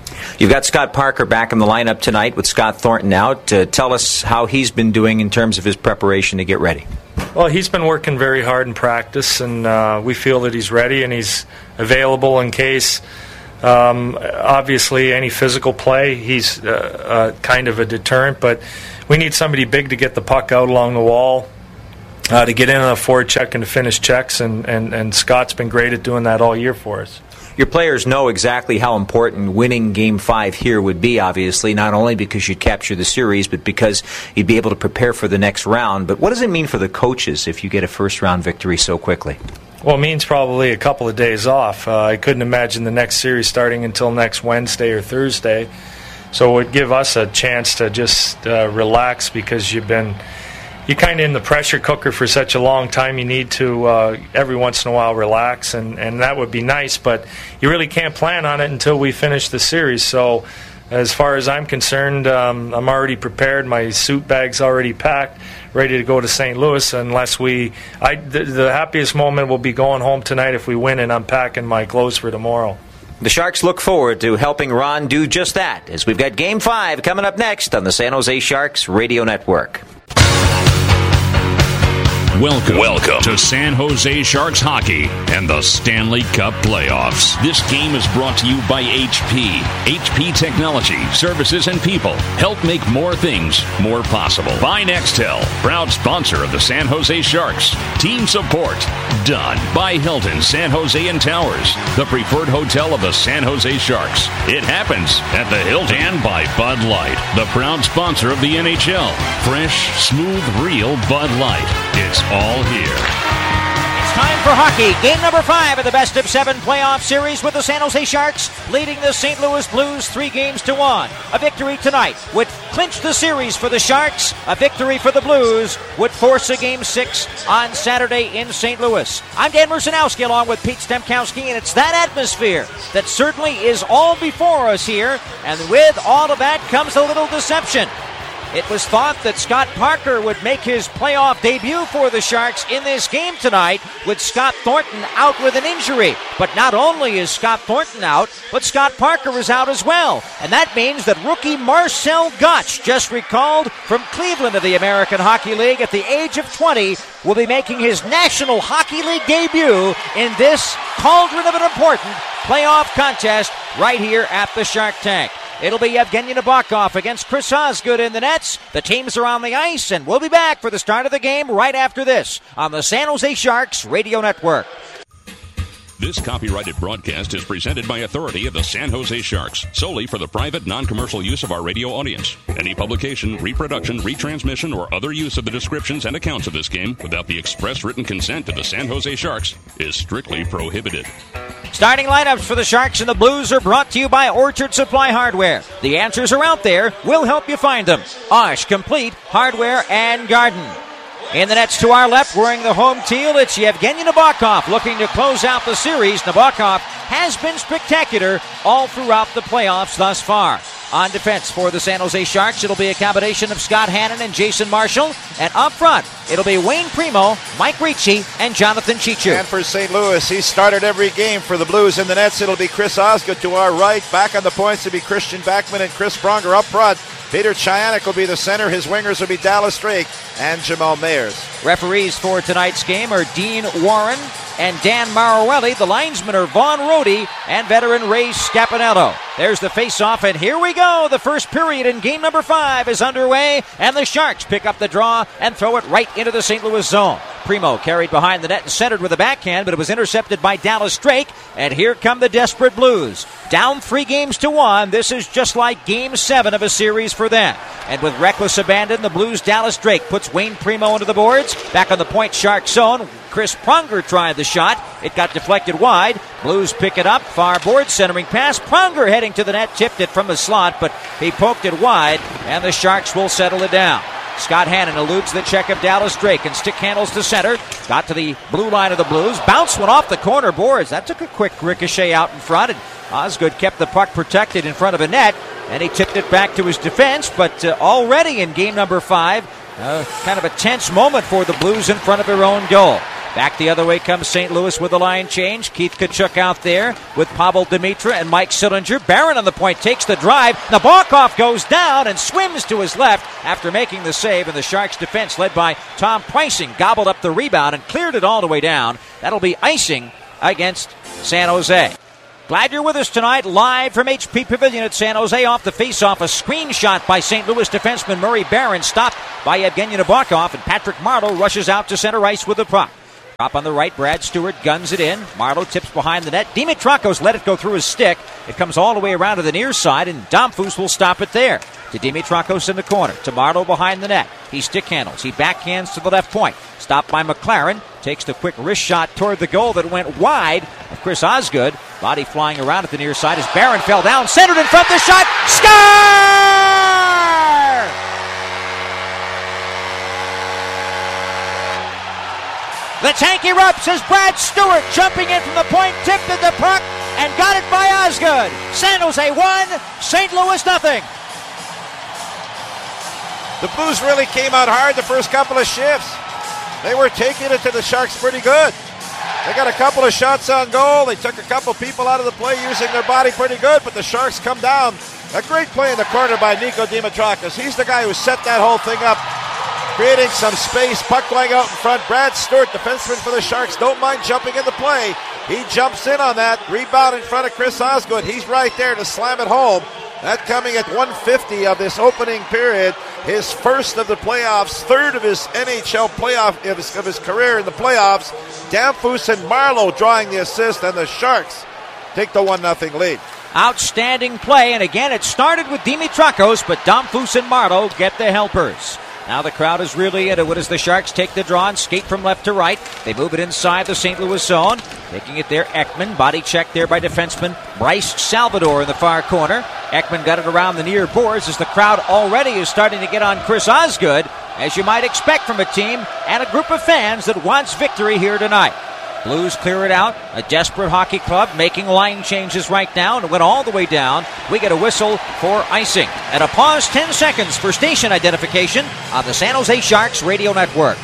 You've got Scott Parker back in the lineup tonight with Scott Thornton out. Uh, tell us how he's been doing in terms of his preparation to get ready. Well, he's been working very hard in practice, and uh, we feel that he's ready and he's available in case, um, obviously, any physical play. He's uh, uh, kind of a deterrent, but we need somebody big to get the puck out along the wall, uh, to get in on a forward check and to finish checks, and, and, and Scott's been great at doing that all year for us. Your players know exactly how important winning Game five here would be, obviously, not only because you'd capture the series, but because you'd be able to prepare for the next round. But what does it mean for the coaches if you get a first-round victory so quickly? Well, it means probably a couple of days off. Uh, I couldn't imagine the next series starting until next Wednesday or Thursday. So it would give us a chance to just uh, relax, because you've been... You're kind of in the pressure cooker for such a long time. You need to, uh, every once in a while, relax, and, and that would be nice, but you really can't plan on it until we finish the series. So as far as I'm concerned, um, I'm already prepared. My suit bag's already packed, ready to go to Saint Louis, unless we... I, the, the happiest moment will be going home tonight if we win and unpacking my clothes for tomorrow. The Sharks look forward to helping Ron do just that, as we've got Game five coming up next on the San Jose Sharks Radio Network. Welcome, welcome to San Jose Sharks hockey and the Stanley Cup playoffs. This game is brought to you by H P. H P Technology, Services, and People help make more things more possible. By Nextel, proud sponsor of the San Jose Sharks. Team support done by Hilton San Jose and Towers, the preferred hotel of the San Jose Sharks. It happens at the Hilton. And by Bud Light, the proud sponsor of the N H L. Fresh, smooth, real Bud Light. It's all here. It's time for hockey. Game number five of the best of seven playoff series, with the San Jose Sharks leading the Saint Louis Blues three games to one. A victory tonight would clinch the series for the Sharks. A victory for the Blues would force a game six on Saturday in Saint Louis. I'm Dan Mercenowski along with Pete Stemkowski, and it's that atmosphere that certainly is all before us here. And with all of that comes a little deception. It was thought that Scott Parker would make his playoff debut for the Sharks in this game tonight, with Scott Thornton out with an injury. But not only is Scott Thornton out, but Scott Parker is out as well. And that means that rookie Marcel Gottsch, just recalled from Cleveland of the American Hockey League at the age of twenty, will be making his National Hockey League debut in this cauldron of an important playoff contest right here at the Shark Tank. It'll be Evgeny Nabokov against Chris Osgood in the nets. The teams are on the ice, and we'll be back for the start of the game right after this on the San Jose Sharks Radio Network. This copyrighted broadcast is presented by authority of the San Jose Sharks, solely for the private, non-commercial use of our radio audience. Any publication, reproduction, retransmission, or other use of the descriptions and accounts of this game without the express written consent of the San Jose Sharks is strictly prohibited. Starting lineups for the Sharks and the Blues are brought to you by Orchard Supply Hardware. The answers are out there. We'll help you find them. Osh Complete Hardware and Garden. In the nets to our left, wearing the home teal, it's Evgeny Nabokov looking to close out the series. Nabokov has been spectacular all throughout the playoffs thus far. On defense for the San Jose Sharks, it'll be a combination of Scott Hannon and Jason Marshall. And up front, it'll be Wayne Primo, Mike Ricci, and Jonathan Cheechoo. And for Saint Louis, he started every game for the Blues. In the nets, it'll be Chris Osgood to our right. Back on the points, it'll be Christian Backman and Chris Pronger up front. Peter Chayanek will be the center. His wingers will be Dallas Drake and Jamal Mayers. Referees for tonight's game are Dean Warren and Dan Maruelli. The linesmen are Vaughn Rohde and veteran Ray Scapinello. There's the face-off, and here we go. The first period in game number five is underway, and the Sharks pick up the draw and throw it right into the Saint Louis zone. Primo carried behind the net and centered with a backhand, but it was intercepted by Dallas Drake, and here come the desperate Blues. Down three games to one, this is just like game seven of a series for them. And with reckless abandon, the Blues' Dallas Drake puts Wayne Primo into the boards. Back on the point Shark zone, Chris Pronger tried the shot. It got deflected wide. Blues pick it up, far board, centering pass. Pronger heading to the net, tipped it from the slot, but he poked it wide, and the Sharks will settle it down. Scott Hannon eludes the check of Dallas Drake and stick handles to center. Got to the blue line of the Blues. Bounce went off the corner boards. That took a quick ricochet out in front, and Osgood kept the puck protected in front of a net, and he tipped it back to his defense. But uh, already in game number five, uh, kind of a tense moment for the Blues in front of their own goal. Back the other way comes Saint Louis with the line change. Keith Tkachuk out there with Pavel Dimitra and Mike Sillinger. Barron on the point takes the drive. Nabokov goes down and swims to his left after making the save, and the Sharks defense led by Tom Preissing gobbled up the rebound and cleared it all the way down. That'll be icing against San Jose. Glad you're with us tonight, live from H P Pavilion at San Jose. Off the face-off, a screenshot by Saint Louis defenseman Murray Barron, stopped by Evgeny Nabokov, and Patrick Marleau rushes out to center ice with the puck. Drop on the right, Brad Stewart guns it in. Marleau tips behind the net. Dimitrakos let it go through his stick. It comes all the way around to the near side, and Domfus will stop it there. To Dimitrakos in the corner. To Marleau behind the net. He stick handles. He backhands to the left point. Stopped by McLaren. Takes the quick wrist shot toward the goal that went wide of Chris Osgood. Body flying around at the near side as Barron fell down. Centered in front. The shot. Score! The tank erupts as Brad Stewart, jumping in from the point, tipped at the puck and got it by Osgood. San Jose one, Saint Louis nothing. The Blues really came out hard the first couple of shifts. They were taking it to the Sharks pretty good. They got a couple of shots on goal. They took a couple people out of the play using their body pretty good, but the Sharks come down. A great play in the corner by Nico Dimitrakis. He's the guy who set that whole thing up, creating some space, puck going out in front. Brad Stewart, defenseman for the Sharks, don't mind jumping in the play. He jumps in on that. Rebound in front of Chris Osgood. He's right there to slam it home. That coming at one fifty of this opening period. His first of the playoffs, third of his N H L playoff, of his, of his career in the playoffs. Domfus and Marleau drawing the assist, and the Sharks take the one nothing lead. Outstanding play, and again it started with Dimitrakos, but Domfus and Marleau get the helpers. Now the crowd is really into it as the Sharks take the draw and skate from left to right. They move it inside the Saint Louis zone. Taking it there, Ekman. Body check there by defenseman Bryce Salvador in the far corner. Ekman got it around the near boards as the crowd already is starting to get on Chris Osgood, as you might expect from a team and a group of fans that wants victory here tonight. Blues clear it out. A desperate hockey club making line changes right now, and it went all the way down. We get a whistle for icing. And a pause, ten seconds for station identification on the San Jose Sharks radio network.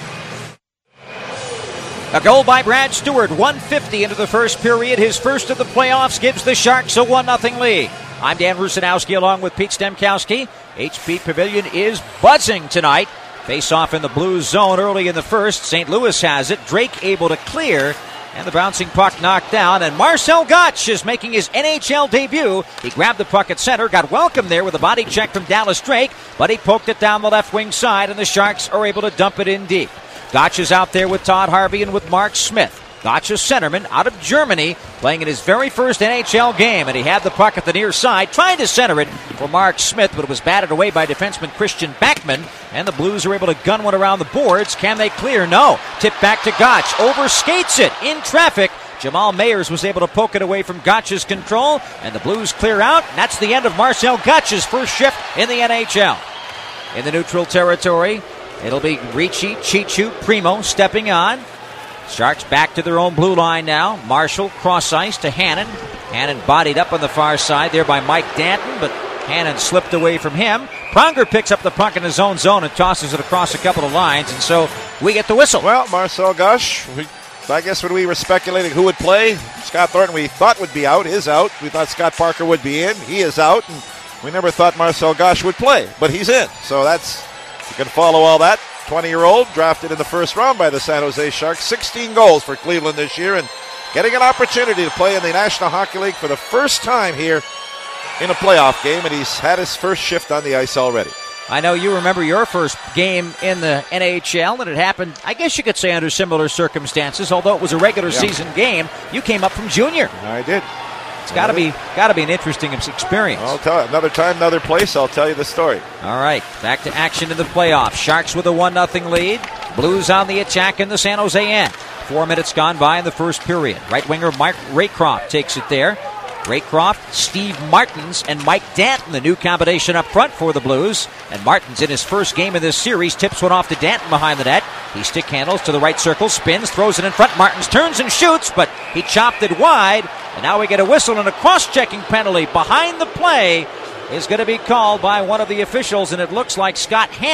A goal by Brad Stewart, one fifty into the first period. His first of the playoffs gives the Sharks a one nothing lead. I'm Dan Rusanowski along with Pete Stemkowski. H P Pavilion is buzzing tonight. Face-off in the Blues zone early in the first. Saint Louis has it. Drake able to clear. And the bouncing puck knocked down. And Marcel Gottsch is making his N H L debut. He grabbed the puck at center. Got welcomed there with a body check from Dallas Drake. But he poked it down the left wing side. And the Sharks are able to dump it in deep. Gottsch is out there with Todd Harvey and with Mark Smith. Gottsch, a centerman out of Germany, playing in his very first N H L game, and he had the puck at the near side, trying to center it for Mark Smith, but it was batted away by defenseman Christian Backman, and the Blues are able to gun one around the boards. Can they clear? No. Tip back to Gottsch, overskates it in traffic. Jamal Mayers was able to poke it away from Gottsch's control, and the Blues clear out, and that's the end of Marcel Gottsch's first shift in the N H L. In the neutral territory, it'll be Ricci, Chichu, Primo stepping on. Sharks back to their own blue line now. Marshall cross ice to Hannon. Hannon bodied up on the far side there by Mike Danton, but Hannon slipped away from him. Pronger picks up the puck in his own zone and tosses it across a couple of lines, and so we get the whistle. Well, Marcel Gottsch, we, I guess when we were speculating who would play, Scott Thornton we thought would be out, is out. We thought Scott Parker would be in, he is out, and we never thought Marcel Gottsch would play, but he's in. So that's, you can follow all that. twenty-year-old drafted in the first round by the San Jose Sharks. sixteen goals for Cleveland this year, and getting an opportunity to play in the National Hockey League for the first time here in a playoff game, and he's had his first shift on the ice already. I know you remember your first game in the N H L, and it happened, I guess you could say, under similar circumstances. Although it was a regular yeah. season game, you came up from junior. I did. It's got to be got to be an interesting experience. I'll tell you. Another time, another place, I'll tell you the story. All right, back to action in the playoffs. Sharks with a one nothing lead. Blues on the attack in the San Jose end. Four minutes gone by in the first period. Right winger Mark Raycroft takes it there. Raycroft, Steve Martins, and Mike Danton, the new combination up front for the Blues. And Martins, in his first game in this series, tips one off to Danton behind the net. He stick handles to the right circle, spins, throws it in front. Martins turns and shoots, but he chopped it wide. And now we get a whistle and a cross-checking penalty behind the play is going to be called by one of the officials, and it looks like Scott Hannon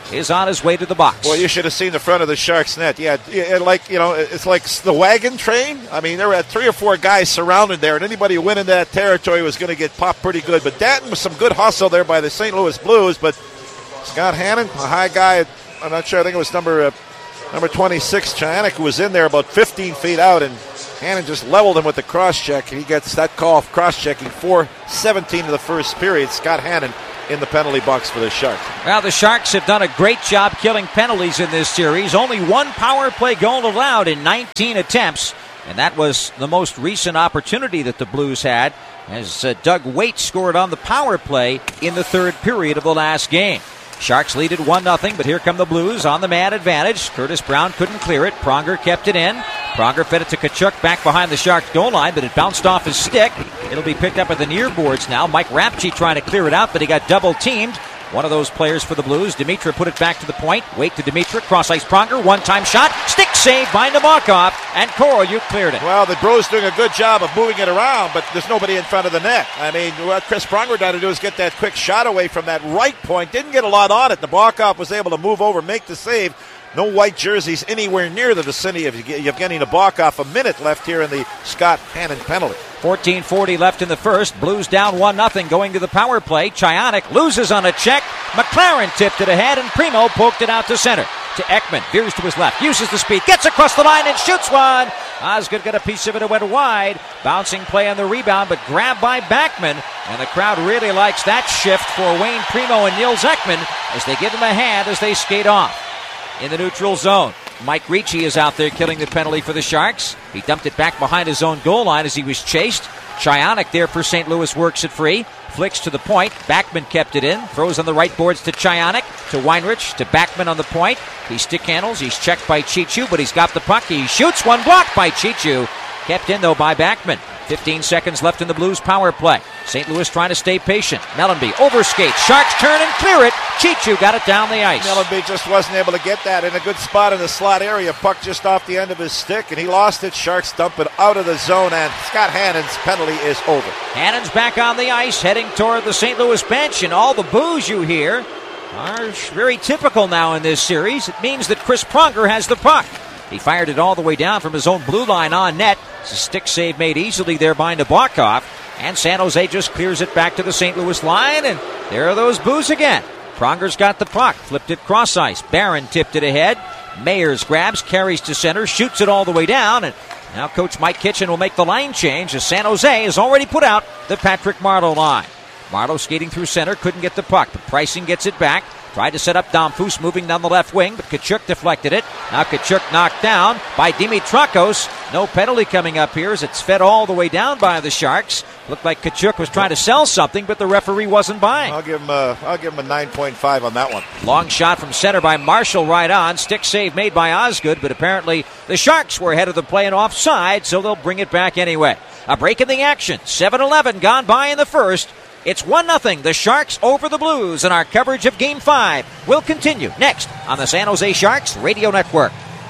is on his way to the box. Well, you should have seen the front of the Sharks net. Yeah, it, like, you know, it's like the wagon train. I mean, there were three or four guys surrounded there, and anybody who went into that territory was going to get popped pretty good. But Danton was some good hustle there by the Saint Louis Blues, but Scott Hannon, a high guy, I'm not sure, I think it was number uh, number twenty-six, Chayanek, who was in there about fifteen feet out, and Hannon just leveled him with the cross-check, and he gets that call of cross-checking. four seventeen of the first period. Scott Hannon in the penalty box for the Sharks. Well, the Sharks have done a great job killing penalties in this series. Only one power play goal allowed in nineteen attempts, and that was the most recent opportunity that the Blues had, as uh, Doug Waite scored on the power play in the third period of the last game. Sharks lead at one nothing, but here come the Blues on the man advantage. Curtis Brown couldn't clear it. Pronger kept it in. Pronger fed it to Tkachuk back behind the Sharks goal line, but it bounced off his stick. It'll be picked up at the near boards now. Mike Rapchi trying to clear it out, but he got double-teamed. One of those players for the Blues. Dimitra put it back to the point. Wait to Dimitra. Cross-ice Pronger. One-time shot. Stick save by Nabokov. And Korolyuk cleared it. Well, the Blues doing a good job of moving it around, but there's nobody in front of the net. I mean, what Chris Pronger tried to do is get that quick shot away from that right point. Didn't get a lot on it. Nabokov was able to move over, make the save. No white jerseys anywhere near the vicinity of Yevgeny Nabokov. A minute left here in the Scott Hannon penalty. fourteen forty left in the first. Blues down one nothing going to the power play. Chayanek loses on a check. McLaren tipped it ahead, and Primo poked it out to center. To Ekman. Veers to his left. Uses the speed. Gets across the line and shoots one. Osgood got a piece of it. It went wide. Bouncing play on the rebound, but grabbed by Backman. And the crowd really likes that shift for Wayne Primo and Nils Ekman as they give him a hand as they skate off. In the neutral zone, Mike Ricci is out there killing the penalty for the Sharks. He dumped it back behind his own goal line as he was chased. Chayanek there for Saint Louis works it free. Flicks to the point. Backman kept it in. Throws on the right boards to Chayanek. To Weinrich. To Backman on the point. He stick handles. He's checked by Chichu, but he's got the puck. He shoots one, blocked by Chichu. Kept in, though, by Backman. fifteen seconds left in the Blues power play. Saint Louis trying to stay patient. Mellenby overskates. Sharks turn and clear it. Chichu got it down the ice. Mellenby just wasn't able to get that in a good spot in the slot area. Puck just off the end of his stick, and he lost it. Sharks dump it out of the zone, and Scott Hannon's penalty is over. Hannon's back on the ice, heading toward the Saint Louis bench, and all the boos you hear are very typical now in this series. It means that Chris Pronger has the puck. He fired it all the way down from his own blue line on net. It's a stick save made easily there by Nabokov. And San Jose just clears it back to the Saint Louis line. And there are those boos again. Pronger's got the puck. Flipped it cross ice. Barron tipped it ahead. Mayers grabs, carries to center, shoots it all the way down. And now Coach Mike Kitchen will make the line change as San Jose has already put out the Patrick Marleau line. Marleau skating through center, couldn't get the puck. But Pricing gets it back. Tried to set up Domfus moving down the left wing, but Tkachuk deflected it. Now Tkachuk knocked down by Dimitrakos. No penalty coming up here as it's fed all the way down by the Sharks. Looked like Tkachuk was trying to sell something, but the referee wasn't buying. I'll give him a, I'll give him a nine point five on that one. Long shot from center by Marshall right on. Stick save made by Osgood, but apparently the Sharks were ahead of the play and offside, so they'll bring it back anyway. A break in the action. seven eleven gone by in the first. It's one nothing, the Sharks over the Blues, and our coverage of Game five will continue next on the San Jose Sharks Radio Network.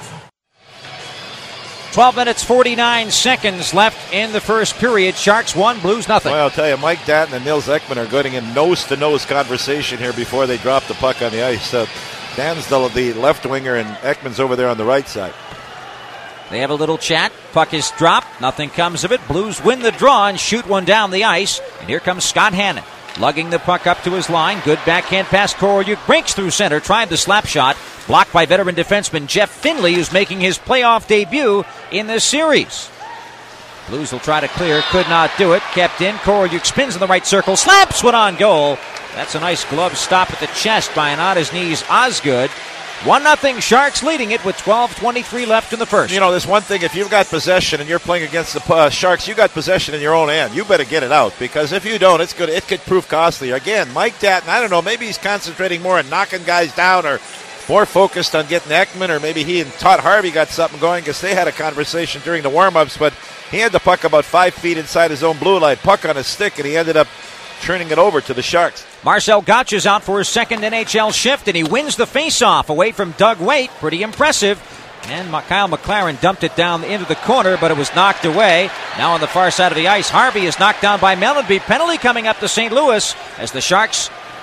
twelve minutes, forty-nine seconds left in the first period. Sharks one, Blues nothing. Well, I'll tell you, Mike Danton and Nils Ekman are getting in nose-to-nose conversation here before they drop the puck on the ice. So Dan's the, the left winger, and Ekman's over there on the right side. They have a little chat. Puck is dropped. Nothing comes of it. Blues win the draw and shoot one down the ice. And here comes Scott Hannon, lugging the puck up to his line. Good backhand pass. Korolyuk breaks through center. Tried the slap shot. Blocked by veteran defenseman Jeff Finley, who's making his playoff debut in this series. Blues will try to clear. Could not do it. Kept in. Korolyuk spins in the right circle. Slaps one on goal. That's a nice glove stop at the chest by an on-his-knees Osgood. one nothing, Sharks leading it with twelve twenty-three left in the first. You know, there's one thing, if you've got possession and you're playing against the uh, Sharks, you got possession in your own end. You better get it out, because if you don't, it's good. It could prove costly. Again, Mike Danton, I don't know, maybe he's concentrating more on knocking guys down or more focused on getting Ekman, or maybe he and Todd Harvey got something going because they had a conversation during the warm-ups, but he had the puck about five feet inside his own blue line, puck on his stick, and he ended up turning it over to the Sharks. Marcel Gottsch is out for his second N H L shift, and he wins the faceoff away from Doug Waite. Pretty impressive. And Kyle McLaren dumped it down into the corner, but it was knocked away. Now on the far side of the ice, Harvey is knocked down by Mellenby. Penalty coming up to Saint Louis as the Sharks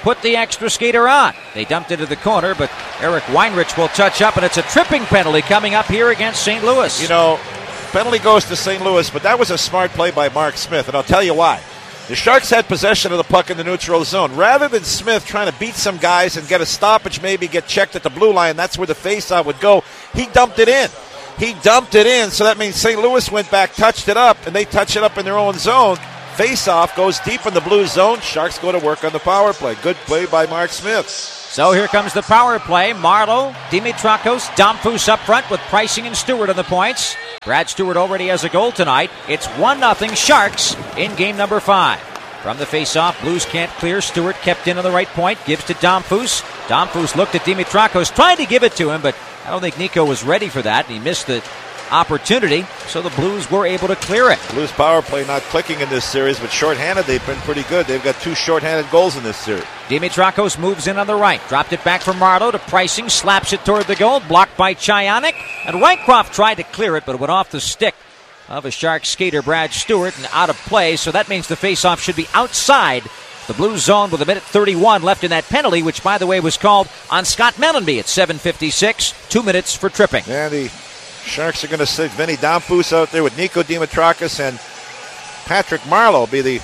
put the extra skater on. They dumped into the corner, but Eric Weinrich will touch up, and it's a tripping penalty coming up here against Saint Louis. You know, penalty goes to Saint Louis, but that was a smart play by Mark Smith, and I'll tell you why. The Sharks had possession of the puck in the neutral zone. Rather than Smith trying to beat some guys and get a stoppage, maybe get checked at the blue line, that's where the faceoff would go, he dumped it in. He dumped it in, so that means Saint Louis went back, touched it up, and they touch it up in their own zone. Face-off goes deep in the blue zone. Sharks go to work on the power play. Good play by Mark Smith. So here comes the power play. Marleau, Dimitrakos, Damphousse up front with Preissing and Stewart on the points. Brad Stewart already has a goal tonight. It's one nothing Sharks in game number five. From the face-off, Blues can't clear. Stewart kept in on the right point, gives to Damphousse. Damphousse looked at Dimitrakos, tried to give it to him, but I don't think Nico was ready for that. He missed the opportunity, so the Blues were able to clear it. Blues power play not clicking in this series, but shorthanded they've been pretty good. They've got two shorthanded goals in this series. Dimitrakos moves in on the right, dropped it back from Marleau to Preissing, slaps it toward the goal, blocked by Chayonic, and Rycroft tried to clear it, but it went off the stick of a Sharks skater, Brad Stewart, and out of play, so that means the faceoff should be outside the Blues zone with a minute thirty-one left in that penalty, which, by the way, was called on Scott Mellanby at seven fifty-six, two minutes for tripping. And the Sharks are going to sit Vinny Damphousse out there with Nico Dimitrakos and Patrick Marleau be the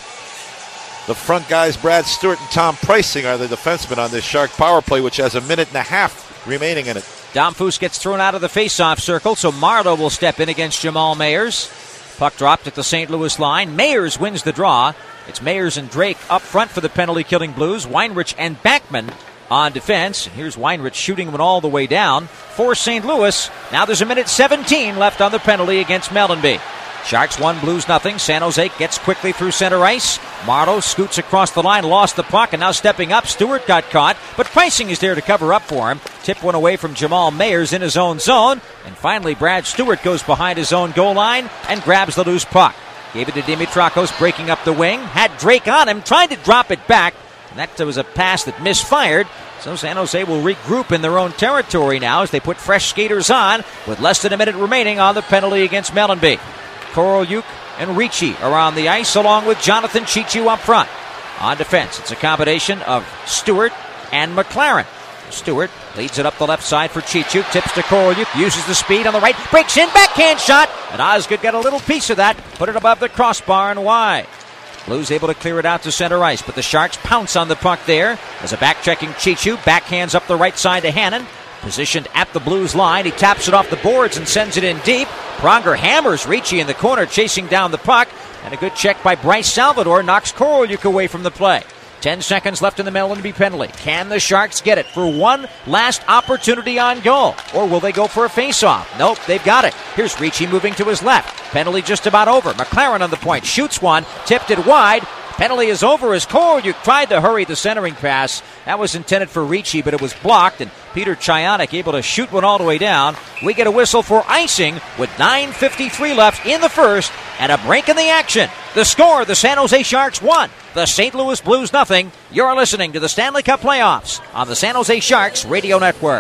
the front guys. Brad Stewart and Tom Preissing are the defensemen on this Shark power play, which has a minute and a half remaining in it. Damphousse gets thrown out of the face-off circle, so Marleau will step in against Jamal Mayers. Puck dropped at the Saint Louis line. Mayers wins the draw. It's Mayers and Drake up front for the penalty-killing Blues. Weinrich and Backman on defense. Here's Weinrich shooting one all the way down for Saint Louis. Now there's a minute seventeen left on the penalty against Mellanby. Sharks one, Blues nothing. San Jose gets quickly through center ice. Marleau scoots across the line, lost the puck, and now stepping up. Stewart got caught, but Preissing is there to cover up for him. Tip one away from Jamal Mayers in his own zone. And finally, Brad Stewart goes behind his own goal line and grabs the loose puck. Gave it to Dimitrakos, breaking up the wing. Had Drake on him, tried to drop it back. And that was a pass that misfired. So San Jose will regroup in their own territory now as they put fresh skaters on with less than a minute remaining on the penalty against Mellanby. Korolyuk and Ricci are on the ice along with Jonathan Cheechoo up front. On defense, it's a combination of Stewart and McLaren. Stewart leads it up the left side for Cheechoo, tips to Korolyuk, uses the speed on the right, breaks in, backhand shot, and Osgood got a little piece of that, put it above the crossbar and wide. Blues able to clear it out to center ice, but the Sharks pounce on the puck there as a back-checking Cheechoo backhands up the right side to Hannon. Positioned at the Blues line, he taps it off the boards and sends it in deep. Pronger hammers Ricci in the corner, chasing down the puck, and a good check by Bryce Salvador knocks Korolyuk away from the play. Ten seconds left in the Mellanby penalty. Can the Sharks get it for one last opportunity on goal? Or will they go for a face-off? Nope, they've got it. Here's Ricci moving to his left. Penalty just about over. McLaren on the point. Shoots one. Tipped it wide. Penalty is over as Korolyuk tried to hurry the centering pass. That was intended for Ricci, but it was blocked, and Peter Chayonic able to shoot one all the way down. We get a whistle for icing with nine fifty-three left in the first and a break in the action. The score, the San Jose Sharks one, the Saint Louis Blues nothing. You're listening to the Stanley Cup Playoffs on the San Jose Sharks Radio Network.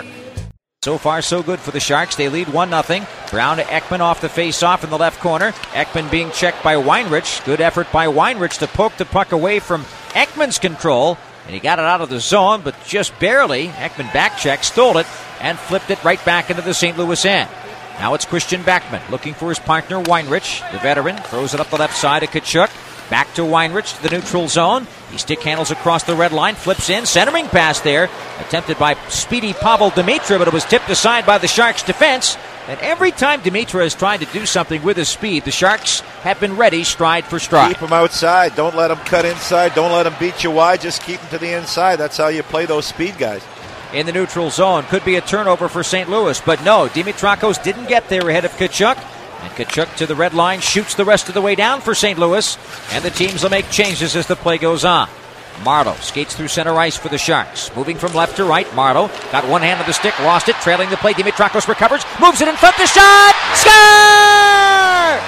So far, so good for the Sharks. They lead one nothing. Brown to Ekman off the face-off in the left corner. Ekman being checked by Weinrich. Good effort by Weinrich to poke the puck away from Ekman's control. And he got it out of the zone, but just barely. Ekman back-checked, stole it, and flipped it right back into the Saint Louis end. Now it's Christian Backman looking for his partner, Weinrich. The veteran throws it up the left side to Tkachuk. Back to Weinrich to the neutral zone. He stick handles across the red line, flips in, centering pass there. Attempted by speedy Pavel Demitra, but it was tipped aside by the Sharks' defense. And every time Demitra has tried to do something with his speed, the Sharks have been ready stride for stride. Keep him outside. Don't let him cut inside. Don't let him beat you wide. Just keep him to the inside. That's how you play those speed guys. In the neutral zone. Could be a turnover for Saint Louis, but no, Dimitrakos didn't get there ahead of Tkachuk. And Tkachuk to the red line, shoots the rest of the way down for Saint Louis. And the teams will make changes as the play goes on. Marleau skates through center ice for the Sharks. Moving from left to right, Marleau got one hand on the stick, lost it, trailing the play. Dimitrakos recovers, moves it in front, the shot! Score!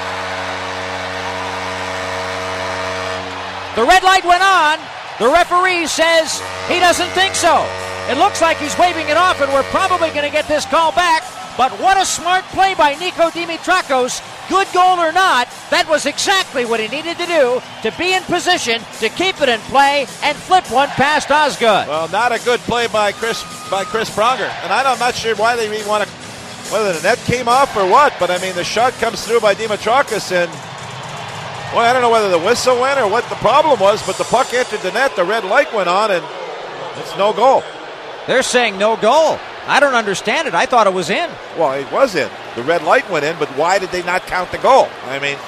The red light went on. The referee says he doesn't think so. It looks like he's waving it off, and we're probably going to get this call back. But what a smart play by Nico Dimitrakos. Good goal or not, that was exactly what he needed to do to be in position to keep it in play and flip one past Osgood. Well, not a good play by Chris by Chris Pronger. And I'm not sure why they even want to, whether the net came off or what, but I mean, the shot comes through by Dimitrakos, and well, I don't know whether the whistle went or what the problem was, but the puck entered the net, the red light went on, and it's no goal. They're saying no goal. I don't understand it. I thought it was in. Well, it was in. The red light went in, but why did they not count the goal? I mean,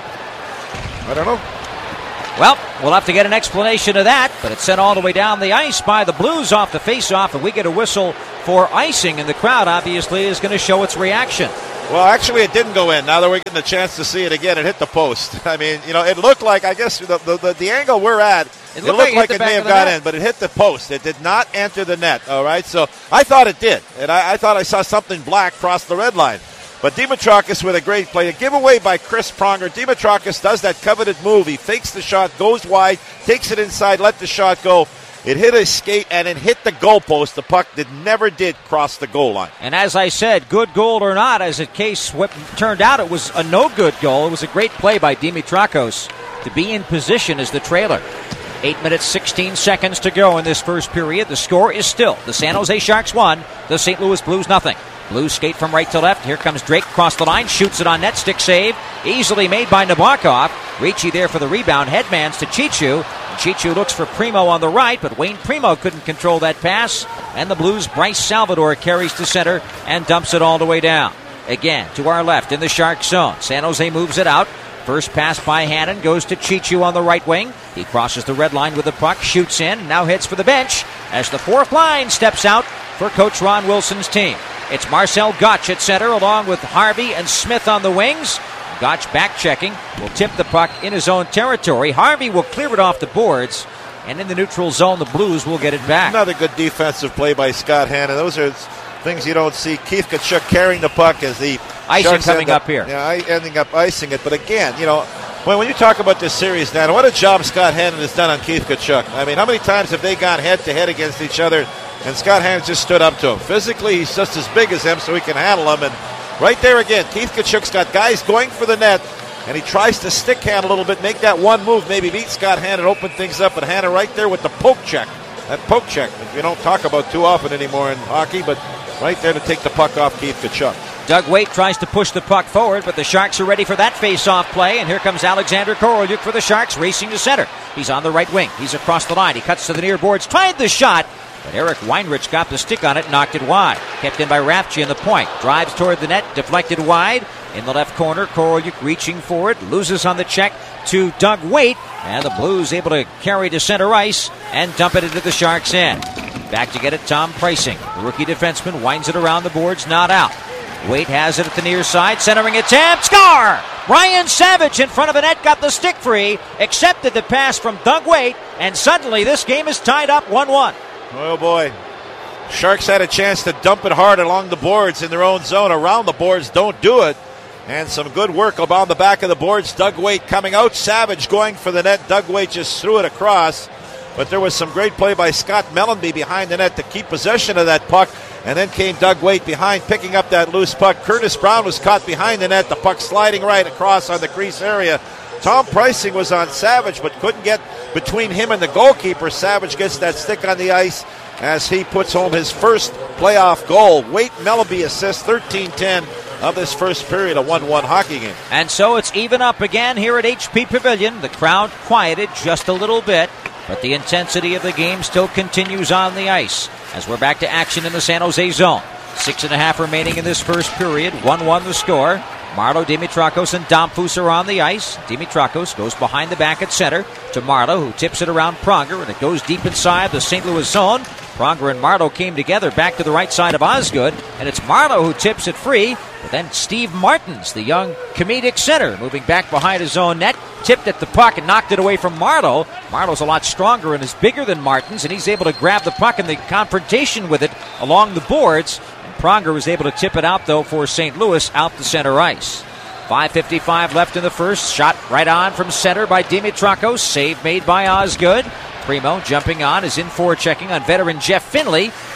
I don't know. Well, we'll have to get an explanation of that, but it's sent all the way down the ice by the Blues off the faceoff, and we get a whistle for icing, and the crowd obviously is going to show its reaction. Well, actually, it didn't go in. Now that we're getting a chance to see it again, it hit the post. I mean, you know, it looked like, I guess, the the, the, the angle we're at, it looked, looked like, like it, it may have got in, but it hit the post. It did not enter the net, all right? So I thought it did, and I, I thought I saw something black cross the red line. But Dimitrakos with a great play. A giveaway by Chris Pronger. Dimitrakos does that coveted move. He fakes the shot, goes wide, takes it inside, let the shot go. It hit his skate, and it hit the goalpost. The puck did never did cross the goal line. And as I said, good goal or not, as the case turned out, it was a no-good goal. It was a great play by Dimitrakos to be in position as the trailer. Eight minutes, sixteen seconds to go in this first period. The score is still the San Jose Sharks one, the Saint Louis Blues nothing. Blues skate from right to left. Here comes Drake across the line, shoots it on net, stick save. Easily made by Nabokov. Ricci there for the rebound, headmans to Chichu. Chichu looks for Primo on the right, but Wayne Primo couldn't control that pass. And the Blues' Bryce Salvador carries to center and dumps it all the way down. Again, to our left in the Shark zone. San Jose moves it out. First pass by Hannon goes to Chichu on the right wing. He crosses the red line with the puck, shoots in, and now heads for the bench as the fourth line steps out for Coach Ron Wilson's team. It's Marcel Gotch at center along with Harvey and Smith on the wings. Gotch back checking, will tip the puck in his own territory. Harvey will clear it off the boards, and in the neutral zone, the Blues will get it back. Another good defensive play by Scott Hannon. Those are things you don't see. Keith Tkachuk carrying the puck as the icing Sharks coming up, up here. Yeah, ending up icing it. But again, you know, when, when you talk about this series, Dan, what a job Scott Hannon has done on Keith Tkachuk. I mean, how many times have they gone head-to-head against each other, and Scott Hannon just stood up to him? Physically, he's just as big as him, so he can handle him. And right there again, Keith Tkachuk's got guys going for the net, and he tries to stick hand a little bit, make that one move, maybe beat Scott Hannon, open things up, and Hannon right there with the poke check. That poke check that we don't talk about too often anymore in hockey, but right there to take the puck off Keith Tkachuk. Doug Waite tries to push the puck forward, but the Sharks are ready for that face-off play, and here comes Alexander Korolyuk for the Sharks, racing to center. He's on the right wing. He's across the line. He cuts to the near boards, tried the shot, but Eric Weinrich got the stick on it and knocked it wide. Kept in by Rafchi in the point. Drives toward the net, deflected wide. In the left corner, Korolyuk reaching forward, loses on the check to Doug Waite, and the Blues able to carry to center ice and dump it into the Sharks' end. Back to get it, Tom Preissing. The rookie defenseman winds it around the boards, not out. Waite has it at the near side, centering attempt, score! Brian Savage in front of the net got the stick free, accepted the pass from Doug Waite, and suddenly this game is tied up one one. Oh boy. Sharks had a chance to dump it hard along the boards in their own zone. Around the boards, don't do it. And some good work about the back of the boards. Doug Waite coming out. Savage going for the net. Doug Waite just threw it across. But there was some great play by Scott Mellenby behind the net to keep possession of that puck. And then came Doug Waite behind, picking up that loose puck. Curtis Brown was caught behind the net. The puck sliding right across on the crease area. Tom Preissing was on Savage, but couldn't get between him and the goalkeeper. Savage gets that stick on the ice as he puts home his first playoff goal. Waite Mellenby assists, thirteen ten of this first period, a one one hockey game. And so it's even up again here at H P Pavilion. The crowd quieted just a little bit, but the intensity of the game still continues on the ice as we're back to action in the San Jose zone. Six and a half remaining in this first period. one one the score. Marleau, Dimitrakos, and Domfus are on the ice. Dimitrakos goes behind the back at center to Marleau, who tips it around Pronger, and it goes deep inside the Saint Louis zone. Pronger and Marleau came together back to the right side of Osgood, and it's Marleau who tips it free. But then Steve Martins, the young comedic center, moving back behind his own net, tipped at the puck and knocked it away from Marleau. Marleau's a lot stronger and is bigger than Martins, and he's able to grab the puck in the confrontation with it along the boards. Pronger was able to tip it out, though, for Saint Louis out the center ice. five fifty-five left in the first. Shot right on from center by Dimitrakos. Save made by Osgood. Primo jumping on is in forechecking on veteran Jeff Finley.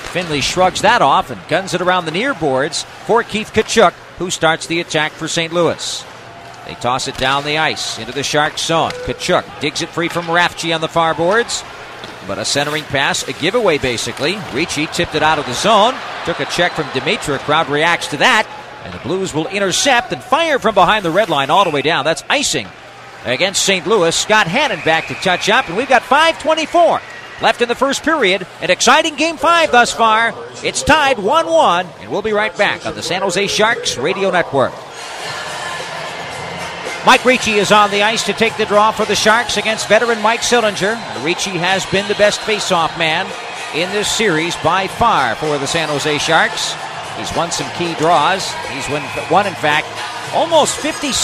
Finley shrugs that off and guns it around the near boards for Keith Tkachuk, who starts the attack for Saint Louis. They toss it down the ice into the Sharks zone. Tkachuk digs it free from Rafchi on the far boards. But a centering pass, a giveaway basically. Ricci tipped it out of the zone. Took a check from Dimitra. Crowd reacts to that. And the Blues will intercept and fire from behind the red line all the way down. That's icing against Saint Louis. Scott Hannon back to touch up. And we've got five twenty-four left in the first period. An exciting game five thus far. It's tied one one. And we'll be right back on the San Jose Sharks Radio Network. Mike Ricci is on the ice to take the draw for the Sharks against veteran Mike Sillinger. Ricci has been the best face-off man in this series by far for the San Jose Sharks. He's won some key draws. He's won, won in fact, almost fifty